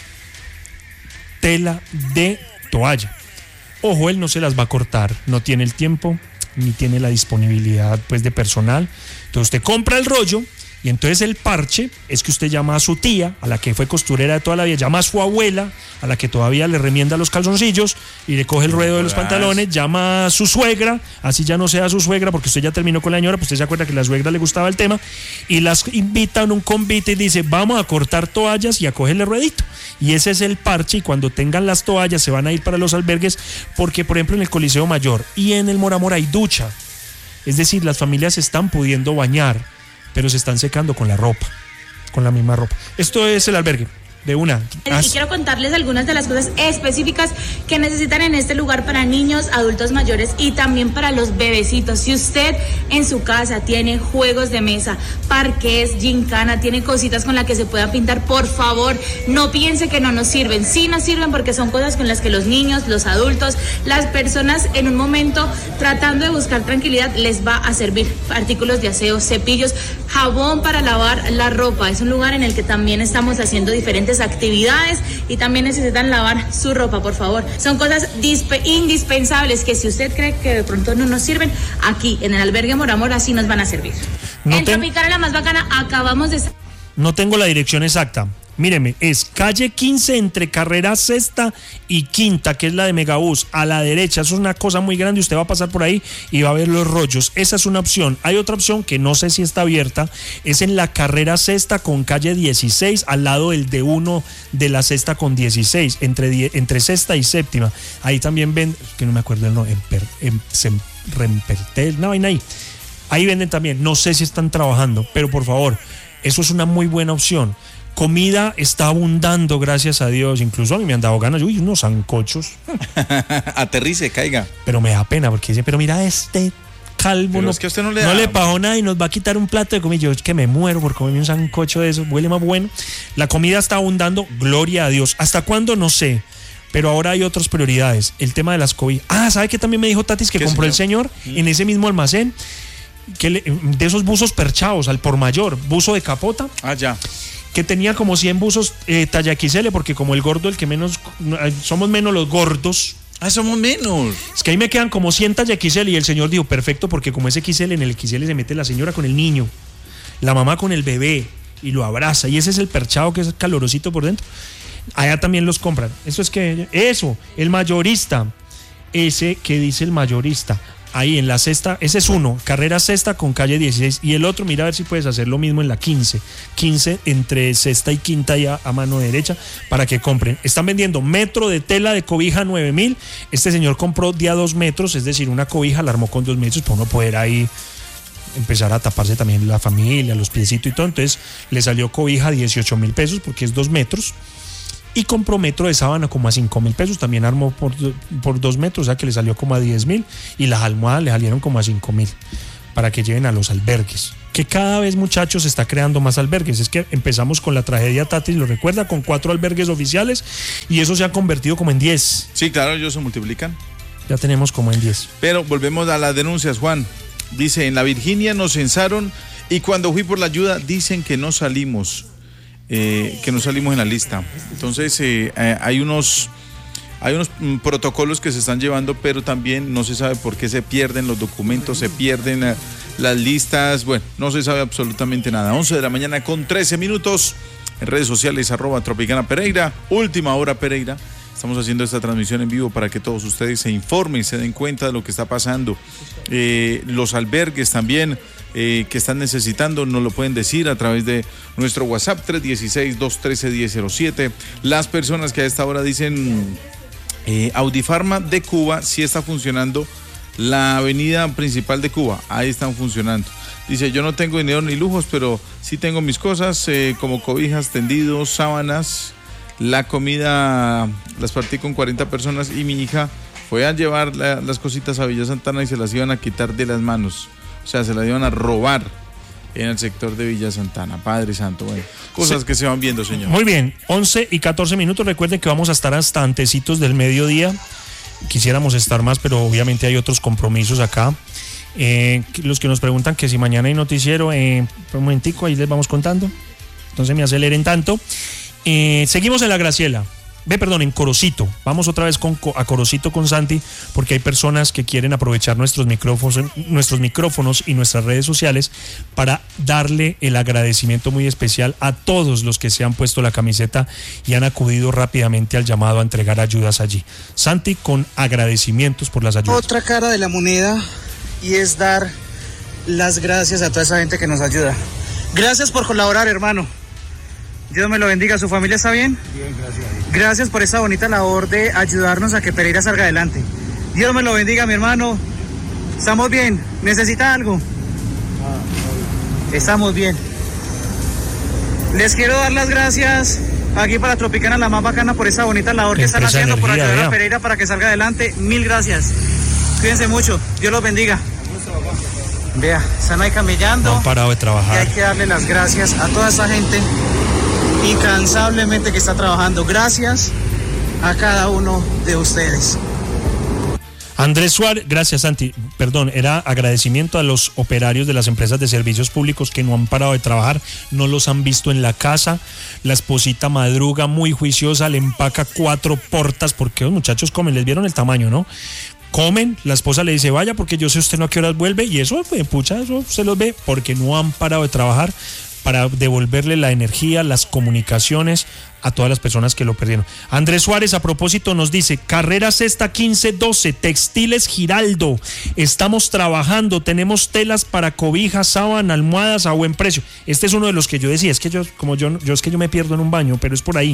tela de toalla. Ojo, él no se las va a cortar, no tiene el tiempo ni tiene la disponibilidad pues de personal. Entonces usted compra el rollo y entonces el parche es que usted llama a su tía, a la que fue costurera de toda la vida, llama a su abuela, a la que todavía le remienda los calzoncillos y le coge el ruedo de los pantalones, llama a su suegra, así ya no sea su suegra porque usted ya terminó con la señora, pues usted se acuerda que a la suegra le gustaba el tema, y las invita a un convite y dice, vamos a cortar toallas y a cogerle ruedito. Y ese es el parche, y cuando tengan las toallas se van a ir para los albergues, porque por ejemplo en el Coliseo Mayor y en el Mora Mora hay ducha, es decir, las familias se están pudiendo bañar, pero se están secando con la ropa, con la misma ropa. Esto es el albergue de una. Y quiero contarles algunas de las cosas específicas que necesitan en este lugar para niños, adultos mayores y también para los bebecitos. Si usted en su casa tiene juegos de mesa, parques, gincana, tiene cositas con las que se pueda pintar, por favor, no piense que no nos sirven. Sí nos sirven porque son cosas con las que los niños, los adultos, las personas en un momento tratando de buscar tranquilidad les va a servir. Artículos de aseo, cepillos, jabón para lavar la ropa. Es un lugar en el que también estamos haciendo diferentes actividades y también necesitan lavar su ropa, por favor. Son cosas dispe- indispensables que si usted cree que de pronto no nos sirven, aquí en el albergue Mora Mora sí nos van a servir. No en ten- Tropicana, la más bacana, acabamos de... No tengo la dirección exacta. Míreme, es calle quince entre carrera sexta y quinta, que es la de Megabús, a la derecha. Eso es una cosa muy grande, usted va a pasar por ahí y va a ver los rollos. Esa es una opción. Hay otra opción que no sé si está abierta, es en la carrera sexta con calle dieciséis, al lado del D uno de la sexta con dieciséis, entre, die, entre sexta y séptima. Ahí también ven, que no me acuerdo el nombre, Emper, em, Sem, Rempertel, no, vaina ahí. Ahí venden también, no sé si están trabajando, pero por favor, eso es una muy buena opción. Comida está abundando, gracias a Dios. Incluso a mí me han dado ganas, uy, unos sancochos. Aterrice, caiga. Pero me da pena porque dicen, pero mira este calvo, Pero no, es que a usted no le no da- le pagó nada y nos va a quitar un plato de comida. Yo es que me muero por comerme un sancocho de eso, huele más bueno. La comida está abundando, gloria a Dios. ¿Hasta cuándo? No sé. Pero ahora hay otras prioridades. El tema de las cobijas. Ah, ¿sabe qué también me dijo Tatis que ¿Qué, compró señor? el señor en ese mismo almacén? Que le- de esos buzos perchados al por mayor, buzo de capota. Ah, ya. Que tenía como cien buzos eh, talla X L, porque como el gordo, el que menos, somos menos los gordos. Ah, somos menos. Es que ahí me quedan como cien talla X L y el señor dijo, perfecto, porque como es X L, en el X L se mete la señora con el niño, la mamá con el bebé y lo abraza, y ese es el perchado que es calorosito por dentro. Allá también los compran. Eso es que, eso, el mayorista, ese que dice el mayorista. Ahí en la sexta, ese es uno, carrera sexta con calle dieciséis, y el otro, mira a ver si puedes hacer lo mismo en la quince, quince entre sexta y quinta ya a mano derecha para que compren. Están vendiendo metro de tela de cobija nueve mil, este señor compró día dos metros, es decir, una cobija la armó con dos metros para uno poder ahí empezar a taparse también la familia, los piecitos y todo. Entonces le salió cobija dieciocho mil pesos porque es dos metros. Y compró metro de sábana como a cinco mil pesos, también armó por, por dos metros, o sea que le salió como a diez mil, y las almohadas le salieron como a cinco mil, para que lleven a los albergues. Que cada vez, muchachos, se está creando más albergues. Es que empezamos con la tragedia Tati, lo recuerda, con cuatro albergues oficiales, y eso se ha convertido como en diez. Sí, claro, ellos se multiplican. Ya tenemos como en diez. Pero volvemos a las denuncias, Juan. Dice, en la Virginia nos censaron y cuando fui por la ayuda dicen que no salimos. Eh, que no salimos en la lista. Entonces eh, eh, hay unos hay unos mm, protocolos que se están llevando, pero también no se sabe por qué se pierden los documentos, se pierden eh, las listas. Bueno, no se sabe absolutamente nada. once de la mañana con trece minutos. En redes sociales, arroba Tropicana Pereira, Última Hora Pereira. Estamos haciendo esta transmisión en vivo para que todos ustedes se informen, se den cuenta de lo que está pasando. Eh, los albergues también eh, que están necesitando nos lo pueden decir a través de nuestro WhatsApp tres uno seis, dos uno tres, uno cero cero siete. Las personas que a esta hora dicen eh, Audifarma de Cuba sí está funcionando. La avenida principal de Cuba, ahí están funcionando. Dice, yo no tengo dinero ni lujos, pero sí tengo mis cosas eh, como cobijas, tendidos, sábanas. La comida las partí con cuarenta personas y mi hija fue a llevar la, las cositas a Villa Santana y se las iban a quitar de las manos. O sea, se las iban a robar en el sector de Villa Santana. Padre Santo, bueno, cosas sí, que se van viendo, señor. Muy bien, once y catorce minutos. Recuerden que vamos a estar hasta antecitos del mediodía. Quisiéramos estar más, pero obviamente hay otros compromisos acá. Eh, los que nos preguntan que si mañana hay noticiero, eh, un momentico, ahí les vamos contando. Entonces me aceleren tanto. Eh, seguimos en La Graciela, ve, perdón, en Corocito. Vamos otra vez con, a Corocito con Santi, porque hay personas que quieren aprovechar nuestros micrófonos, nuestros micrófonos y nuestras redes sociales para darle el agradecimiento muy especial a todos los que se han puesto la camiseta y han acudido rápidamente al llamado a entregar ayudas allí. Santi, con agradecimientos por las ayudas. Otra cara de la moneda, y es dar las gracias a toda esa gente que nos ayuda. Gracias por colaborar, hermano. Dios me lo bendiga. ¿Su familia está bien? Bien, gracias. Gracias por esa bonita labor de ayudarnos a que Pereira salga adelante. Dios me lo bendiga, mi hermano. ¿Estamos bien? ¿Necesita algo? Ah, estamos bien. Les quiero dar las gracias aquí para Tropicana, la más bacana, por esa bonita labor que están haciendo, energía, por ayudar vea. a Pereira para que salga adelante. Mil gracias. Cuídense mucho. Dios los bendiga. Vea, están ahí camellando. No han parado de trabajar. Y hay que darle las gracias a toda esa gente incansablemente que está trabajando. Gracias a cada uno de ustedes. Andrés Suárez, gracias Santi, perdón, era agradecimiento a los operarios de las empresas de servicios públicos que no han parado de trabajar, no los han visto en la casa. La esposita madruga muy juiciosa, le empaca cuatro portas, porque los muchachos comen, les vieron el tamaño, ¿no? Comen, la esposa le dice, vaya, porque yo sé usted no a qué horas vuelve, y eso, pues, pucha, eso se los ve, porque no han parado de trabajar para devolverle la energía, las comunicaciones a todas las personas que lo perdieron. Andrés Suárez, a propósito, nos dice, carrera sexta quince doce, Textiles Giraldo, estamos trabajando, tenemos telas para cobijas, sábana, almohadas a buen precio. Este es uno de los que yo decía, es que yo, como yo, yo es que yo me pierdo en un baño, pero es por ahí.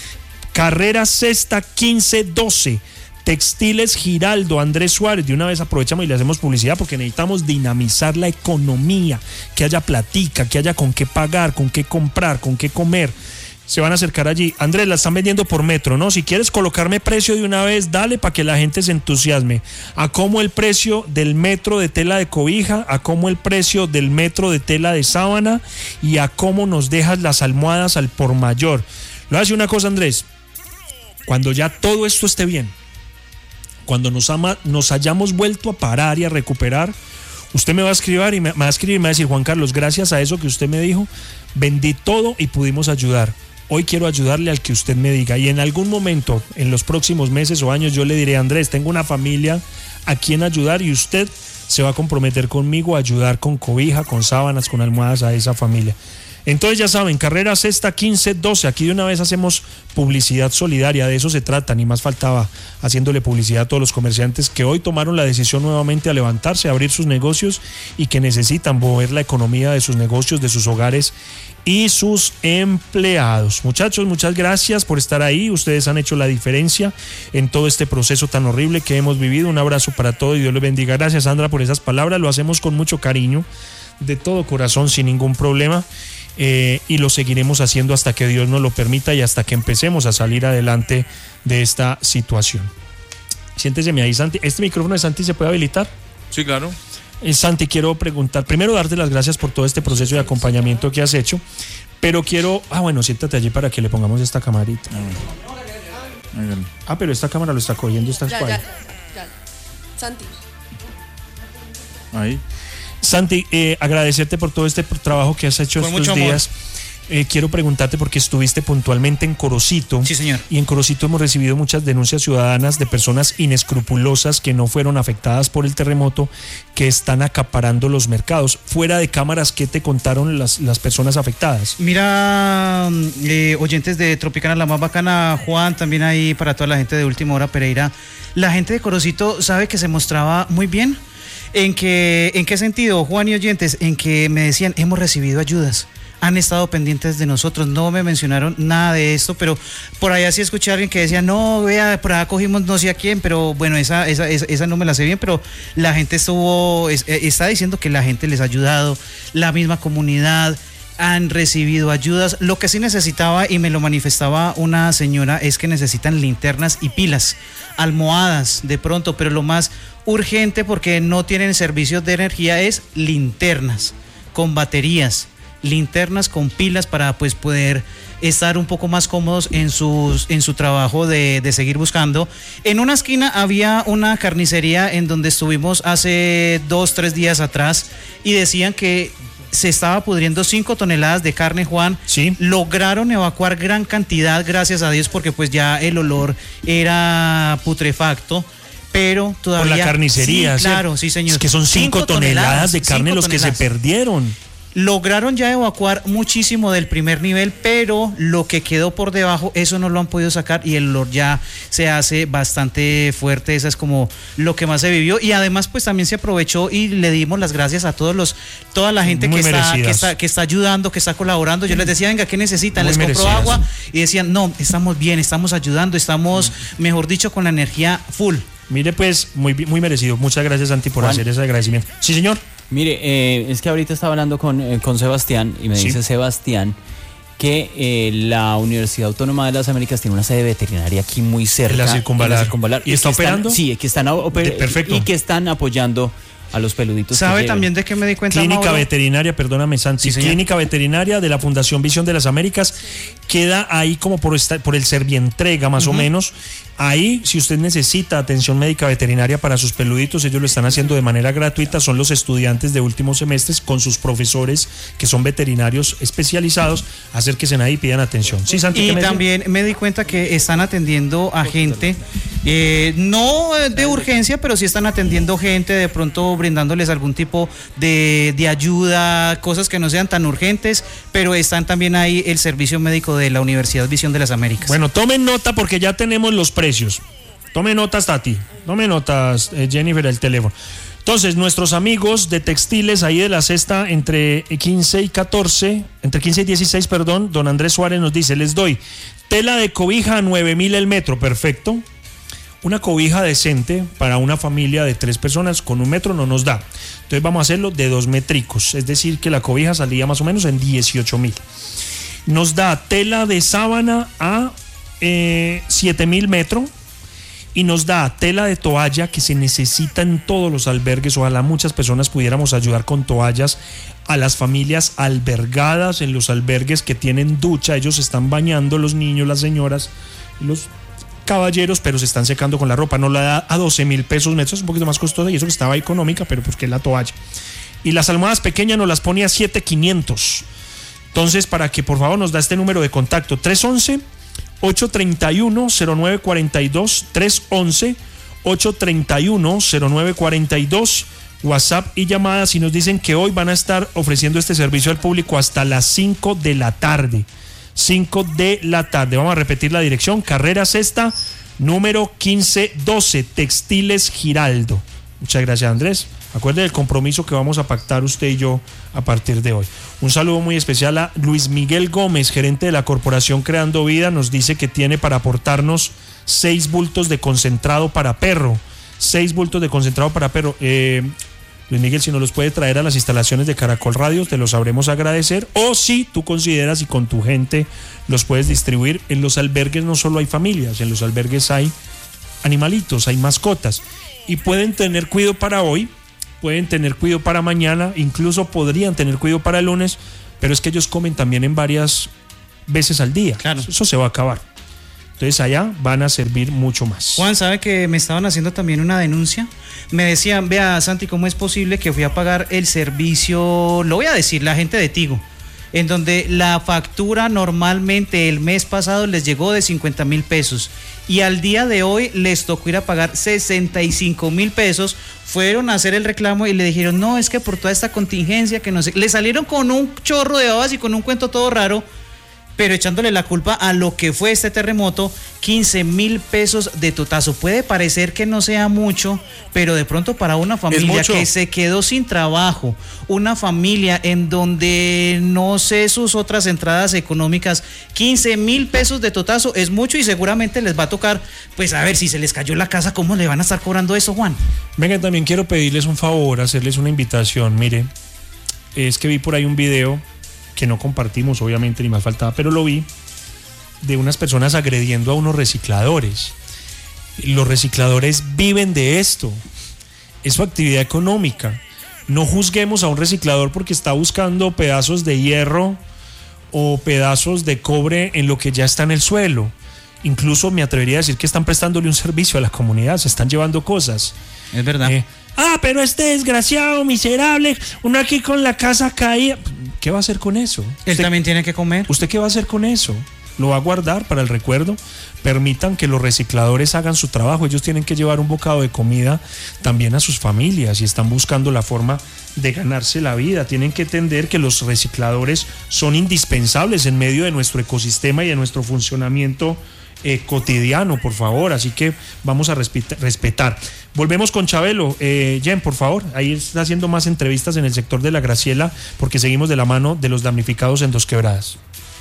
Carrera sexta quince doce, Textiles Giraldo, Andrés Suárez. De una vez aprovechamos y le hacemos publicidad porque necesitamos dinamizar la economía, que haya platica, que haya con qué pagar, con qué comprar, con qué comer. Se van a acercar allí. Andrés, la están vendiendo por metro, ¿no? Si quieres colocarme precio de una vez, dale para que la gente se entusiasme. A cómo el precio del metro de tela de cobija, a cómo el precio del metro de tela de sábana y a cómo nos dejas las almohadas al por mayor. Lo hace una cosa, Andrés. Cuando ya todo esto esté bien, cuando nos, ama, nos hayamos vuelto a parar y a recuperar, usted me va a escribir y me, me va a escribir y me va a decir, Juan Carlos, gracias a eso que usted me dijo, vendí todo y pudimos ayudar. Hoy quiero ayudarle al que usted me diga. Y en algún momento, en los próximos meses o años, yo le diré, Andrés, tengo una familia a quien ayudar y usted se va a comprometer conmigo a ayudar con cobija, con sábanas, con almohadas a esa familia. Entonces ya saben, carrera sexta quince doce, aquí de una vez hacemos publicidad solidaria, de eso se trata, ni más faltaba, haciéndole publicidad a todos los comerciantes que hoy tomaron la decisión nuevamente a levantarse, a abrir sus negocios y que necesitan mover la economía de sus negocios, de sus hogares y sus empleados. Muchachos, muchas gracias por estar ahí, ustedes han hecho la diferencia en todo este proceso tan horrible que hemos vivido. Un abrazo para todos y Dios les bendiga. Gracias, Sandra, por esas palabras, lo hacemos con mucho cariño. de todo corazón, sin ningún problema. Eh, y lo seguiremos haciendo hasta que Dios nos lo permita y hasta que empecemos a salir adelante de esta situación. Siéntese ahí, Santi. ¿Este micrófono de Santi se puede habilitar? Sí, claro. Eh, Santi, quiero preguntar, primero darte las gracias por todo este proceso de acompañamiento que has hecho, pero quiero, ah bueno, siéntate allí para que le pongamos esta camarita. Ah, pero esta cámara lo está cogiendo, esta Ya, espalda. ya, ya. Santi. Ahí. Santi, eh, agradecerte por todo este trabajo que has hecho Con estos mucho amor. días. Eh, quiero preguntarte porque estuviste puntualmente en Corocito. Sí, señor. Y en Corocito hemos recibido muchas denuncias ciudadanas de personas inescrupulosas que no fueron afectadas por el terremoto, que están acaparando los mercados. Fuera de cámaras, ¿qué te contaron las, las personas afectadas? Mira, eh, oyentes de Tropicana, la más bacana, Juan, también ahí para toda la gente de Última Hora Pereira. La gente de Corocito sabe que se mostraba muy bien. ¿En qué, ¿En qué sentido, Juan y oyentes? En que me decían, hemos recibido ayudas, han estado pendientes de nosotros, no me mencionaron nada de esto, pero por allá sí escuché a alguien que decía, no, vea, por allá cogimos no sé a quién, pero bueno, esa, esa, esa, esa no me la sé bien, pero la gente estuvo, es, está diciendo que la gente les ha ayudado, la misma comunidad, han recibido ayudas. Lo que sí necesitaba, y me lo manifestaba una señora, es que necesitan linternas y pilas, almohadas de pronto, pero lo más urgente, porque no tienen servicios de energía, es linternas con baterías, linternas con pilas para pues poder estar un poco más cómodos en sus en su trabajo de, de seguir buscando. En una esquina había una carnicería en donde estuvimos hace dos, tres días atrás y decían que se estaba pudriendo cinco toneladas de carne, Juan. Sí. Lograron evacuar gran cantidad, gracias a Dios, porque pues ya el olor era putrefacto. Pero todavía... Por la carnicería. Sí, claro, sí, señor. Es que son cinco, cinco toneladas, toneladas de carne los toneladas. que se perdieron. Lograron ya evacuar muchísimo del primer nivel, pero lo que quedó por debajo, eso no lo han podido sacar y el olor ya se hace bastante fuerte. Esa es como lo que más se vivió. Y además, pues también se aprovechó y le dimos las gracias a todos los, toda la gente que está, que está, que está ayudando, que está colaborando. Yo les decía, venga, ¿qué necesitan? Muy les compro merecidas. agua y decían, no, estamos bien, estamos ayudando, estamos, mejor dicho, con la energía full. Mire, pues, muy, muy merecido. Muchas gracias, Santi, por Juan. hacer ese agradecimiento. Sí, señor. Mire, eh, es que ahorita estaba hablando con, eh, con Sebastián y me Sí. dice Sebastián que eh, la Universidad Autónoma de las Américas tiene una sede veterinaria aquí muy cerca. En la Circunvalar. En la Circunvalar. ¿Y está que están- operando? sí, que están oper- Perfecto. y que están apoyando a los peluditos. ¿Sabe que también de qué me di cuenta, Clínica Mauro? Veterinaria, perdóname, Santi. Sí, señor. Clínica Veterinaria de la Fundación Visión de las Américas queda ahí como por, esta, por el Servientrega, más Ujú. o menos. Ahí, si usted necesita atención médica veterinaria para sus peluditos, ellos lo están haciendo de manera gratuita. Son los estudiantes de últimos semestres con sus profesores que son veterinarios especializados. Acérquense ahí y pidan atención. Sí, Santi, ¿qué Y me decía? también me di cuenta que están atendiendo a gente, eh, no de urgencia, pero sí están atendiendo gente, de pronto brindándoles algún tipo de, de ayuda, cosas que no sean tan urgentes, pero están también ahí el servicio médico de la Universidad Visión de las Américas. Bueno, tomen nota porque ya tenemos los precios. Tome notas, Tati. Tome notas, eh, Jennifer, el teléfono. Entonces, nuestros amigos de textiles ahí de la cesta entre quince y catorce, entre quince y dieciséis, perdón, don Andrés Suárez nos dice, les doy tela de cobija a nueve mil el metro, perfecto. Una cobija decente para una familia de tres personas con un metro no nos da. Entonces vamos a hacerlo de dos métricos, es decir, que la cobija salía más o menos en dieciocho mil. Nos da tela de sábana a eh, siete mil metros y nos da tela de toalla que se necesita en todos los albergues. Ojalá muchas personas pudiéramos ayudar con toallas a las familias albergadas en los albergues que tienen ducha. Ellos se están bañando, los niños, las señoras, los caballeros, pero se están secando con la ropa. No la da a doce mil pesos metros, es un poquito más costosa y eso que estaba económica, pero pues que es la toalla. Y las almohadas pequeñas nos las pone a siete mil quinientos. Entonces, para que por favor nos da este número de contacto, tres once, ocho treinta y uno, cero nueve cuarenta y dos, tres once, ocho treinta y uno, cero nueve cuarenta y dos, WhatsApp y llamadas, y nos dicen que hoy van a estar ofreciendo este servicio al público hasta las cinco de la tarde. cinco de la tarde. Vamos a repetir la dirección: Carrera Sexta, número quince doce, Textiles Giraldo. Muchas gracias, Andrés. Acuerde del compromiso que vamos a pactar usted y yo a partir de hoy. Un saludo muy especial a Luis Miguel Gómez, gerente de la Corporación Creando Vida. Nos dice que tiene para aportarnos seis bultos de concentrado para perro. Seis bultos de concentrado para perro. Eh, Luis Miguel, si nos los puede traer a las instalaciones de Caracol Radio, te los sabremos agradecer. O si tú consideras y con tu gente los puedes distribuir. En los albergues no solo hay familias, en los albergues hay animalitos, hay mascotas. Y pueden tener cuidado para hoy, pueden tener cuidado para mañana, incluso podrían tener cuidado para el lunes, pero es que ellos comen también en varias veces al día. Claro. Eso, eso se va a acabar. Entonces allá van a servir mucho más. Juan, ¿sabe que me estaban haciendo también una denuncia? Me decían, vea Santi, ¿cómo es posible que fui a pagar el servicio, lo voy a decir, la gente de Tigo, en donde la factura normalmente el mes pasado les llegó de cincuenta mil pesos y al día de hoy les tocó ir a pagar sesenta y cinco mil pesos? Fueron a hacer el reclamo y le dijeron, no, es que por toda esta contingencia que no sé, le salieron con un chorro de babas y con un cuento todo raro, pero echándole la culpa a lo que fue este terremoto, quince mil pesos de totazo. Puede parecer que no sea mucho, pero de pronto para una familia que se quedó sin trabajo, una familia en donde no sé sus otras entradas económicas, quince mil pesos de totazo es mucho y seguramente les va a tocar, pues a ver, si se les cayó la casa, ¿cómo le van a estar cobrando eso, Juan? Venga, también quiero pedirles un favor, hacerles una invitación. Mire, es que vi por ahí un video que no compartimos, obviamente, ni más faltaba, pero lo vi, de unas personas agrediendo a unos recicladores. Los recicladores viven de esto, es su actividad económica. No juzguemos a un reciclador porque está buscando pedazos de hierro o pedazos de cobre en lo que ya está en el suelo. Incluso me atrevería a decir que están prestándole un servicio a la comunidad, se están llevando cosas. Es verdad. Eh, ah, pero este desgraciado, miserable, uno aquí con la casa caída. ¿Qué va a hacer con eso? Él ¿Usted, también tiene que comer. ¿Usted qué va a hacer con eso? ¿Lo va a guardar para el recuerdo? Permitan que los recicladores hagan su trabajo. Ellos tienen que llevar un bocado de comida también a sus familias y están buscando la forma de ganarse la vida. Tienen que entender que los recicladores son indispensables en medio de nuestro ecosistema y de nuestro funcionamiento eh, cotidiano, por favor. Así que vamos a respetar. Volvemos con Chabelo. Eh, Jen, por favor, ahí está haciendo más entrevistas en el sector de la Graciela porque seguimos de la mano de los damnificados en Dos Quebradas.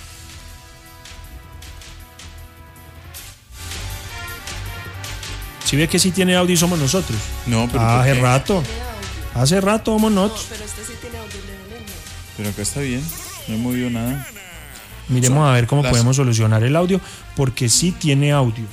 ¿Sí ve que sí tiene audio y somos nosotros? No, pero ah, hace qué? rato. Hace rato somos nosotros. No, pero este sí tiene audio de Belén. Pero acá está bien, no he movido nada. Miremos Son a ver cómo las... podemos solucionar el audio, porque sí tiene audio.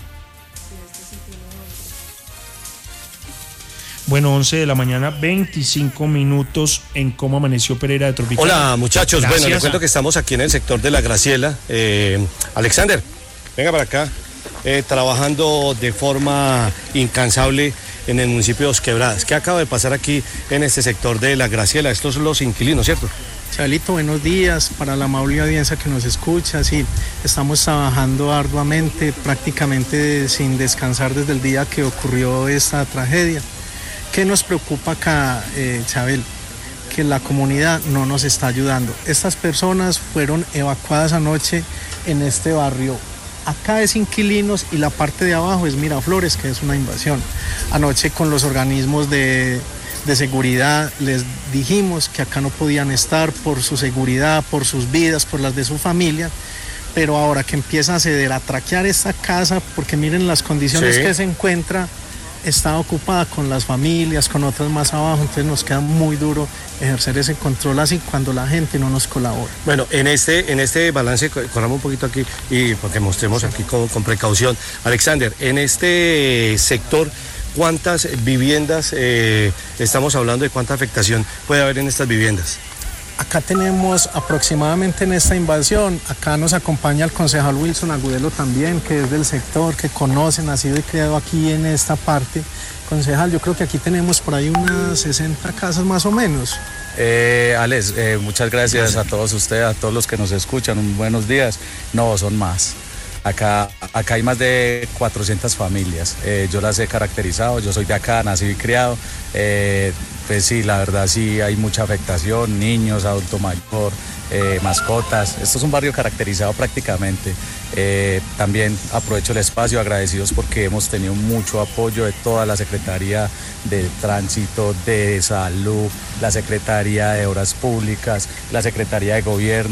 Bueno, once de la mañana, veinticinco minutos en Cómo Amaneció Pereira de Tropical. Hola muchachos, Gracias. bueno, les cuento que estamos aquí en el sector de la Graciela. Eh, Alexander, venga para acá, eh, trabajando de forma incansable en el municipio de Dos Quebradas. ¿Qué acaba de pasar aquí en este sector de la Graciela? Estos son los inquilinos, ¿cierto? Chabelito, buenos días para la amable audiencia que nos escucha. Sí, estamos trabajando arduamente, prácticamente sin descansar desde el día que ocurrió esta tragedia. ¿Qué nos preocupa acá, eh, Chabel? Que la comunidad no nos está ayudando. Estas personas fueron evacuadas anoche en este barrio. Acá es inquilinos y la parte de abajo es Miraflores, que es una invasión. Anoche con los organismos de, de seguridad les dijimos que acá no podían estar por su seguridad, por sus vidas, por las de su familia. Pero ahora que empieza a ceder, a traquear esta casa, porque miren las condiciones Sí. que se encuentra, está ocupada con las familias, con otras más abajo, entonces nos queda muy duro ejercer ese control así cuando la gente no nos colabora. Bueno, en este, en este balance, co- corramos un poquito aquí y porque mostremos aquí con, con precaución. Alexander, en este sector, ¿cuántas viviendas, eh, estamos hablando de cuánta afectación puede haber en estas viviendas? Acá tenemos aproximadamente en esta invasión, acá nos acompaña el concejal Wilson Agudelo también, que es del sector, que conoce, nacido y criado aquí en esta parte. Concejal, yo creo que aquí tenemos por ahí unas sesenta casas más o menos. Eh, Alex, eh, muchas gracias a todos ustedes, a todos los que nos escuchan, un buenos días. No, son más. Acá, acá hay más de cuatrocientas familias. Eh, yo las he caracterizado, yo soy de acá, nacido y criado. Eh, pues sí, la verdad sí hay mucha afectación, niños, adulto mayor, eh, mascotas. Esto es un barrio caracterizado prácticamente. Eh, también aprovecho el espacio, agradecidos porque hemos tenido mucho apoyo de toda la Secretaría de Tránsito, de Salud, la Secretaría de Obras Públicas, la Secretaría de Gobierno.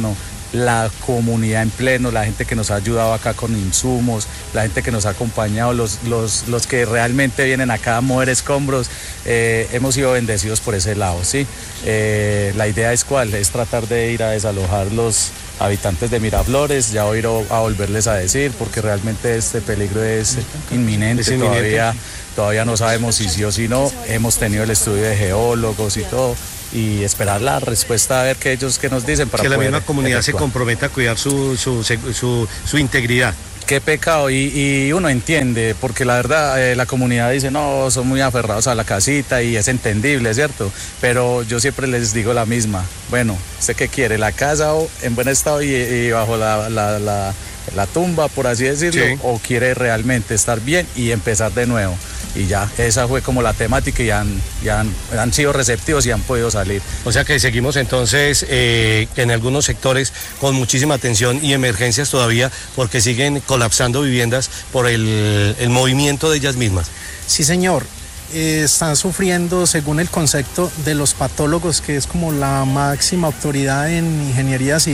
la comunidad en pleno, la gente que nos ha ayudado acá con insumos, la gente que nos ha acompañado, los, los, los que realmente vienen acá a mover escombros, eh, hemos sido bendecidos por ese lado, ¿sí? Eh, la idea es cuál, es tratar de ir a desalojar los habitantes de Miraflores, ya voy a volverles a decir, porque realmente este peligro es inminente, es inminente. Todavía, todavía no sabemos si sí o si no, hemos tenido el estudio de geólogos y todo, y esperar la respuesta a ver qué ellos qué nos dicen para que la poder misma comunidad efectuar. Se comprometa a cuidar su, su, su, su integridad. Qué pecado, y, y uno entiende, porque la verdad eh, la comunidad dice, no, son muy aferrados a la casita y es entendible, ¿cierto? Pero yo siempre les digo la misma, bueno, ¿usted qué quiere? ¿La casa o en buen estado y, y bajo la, la, la, la tumba, por así decirlo? Sí. ¿O quiere realmente estar bien y empezar de nuevo? Y ya, esa fue como la temática y han, ya han, han sido receptivos y han podido salir. O sea que seguimos entonces eh, en algunos sectores con muchísima atención y emergencias todavía porque siguen colapsando viviendas por el, el movimiento de ellas mismas. Sí, señor. Eh, están sufriendo, según el concepto de los patólogos, que es como la máxima autoridad en ingeniería civil,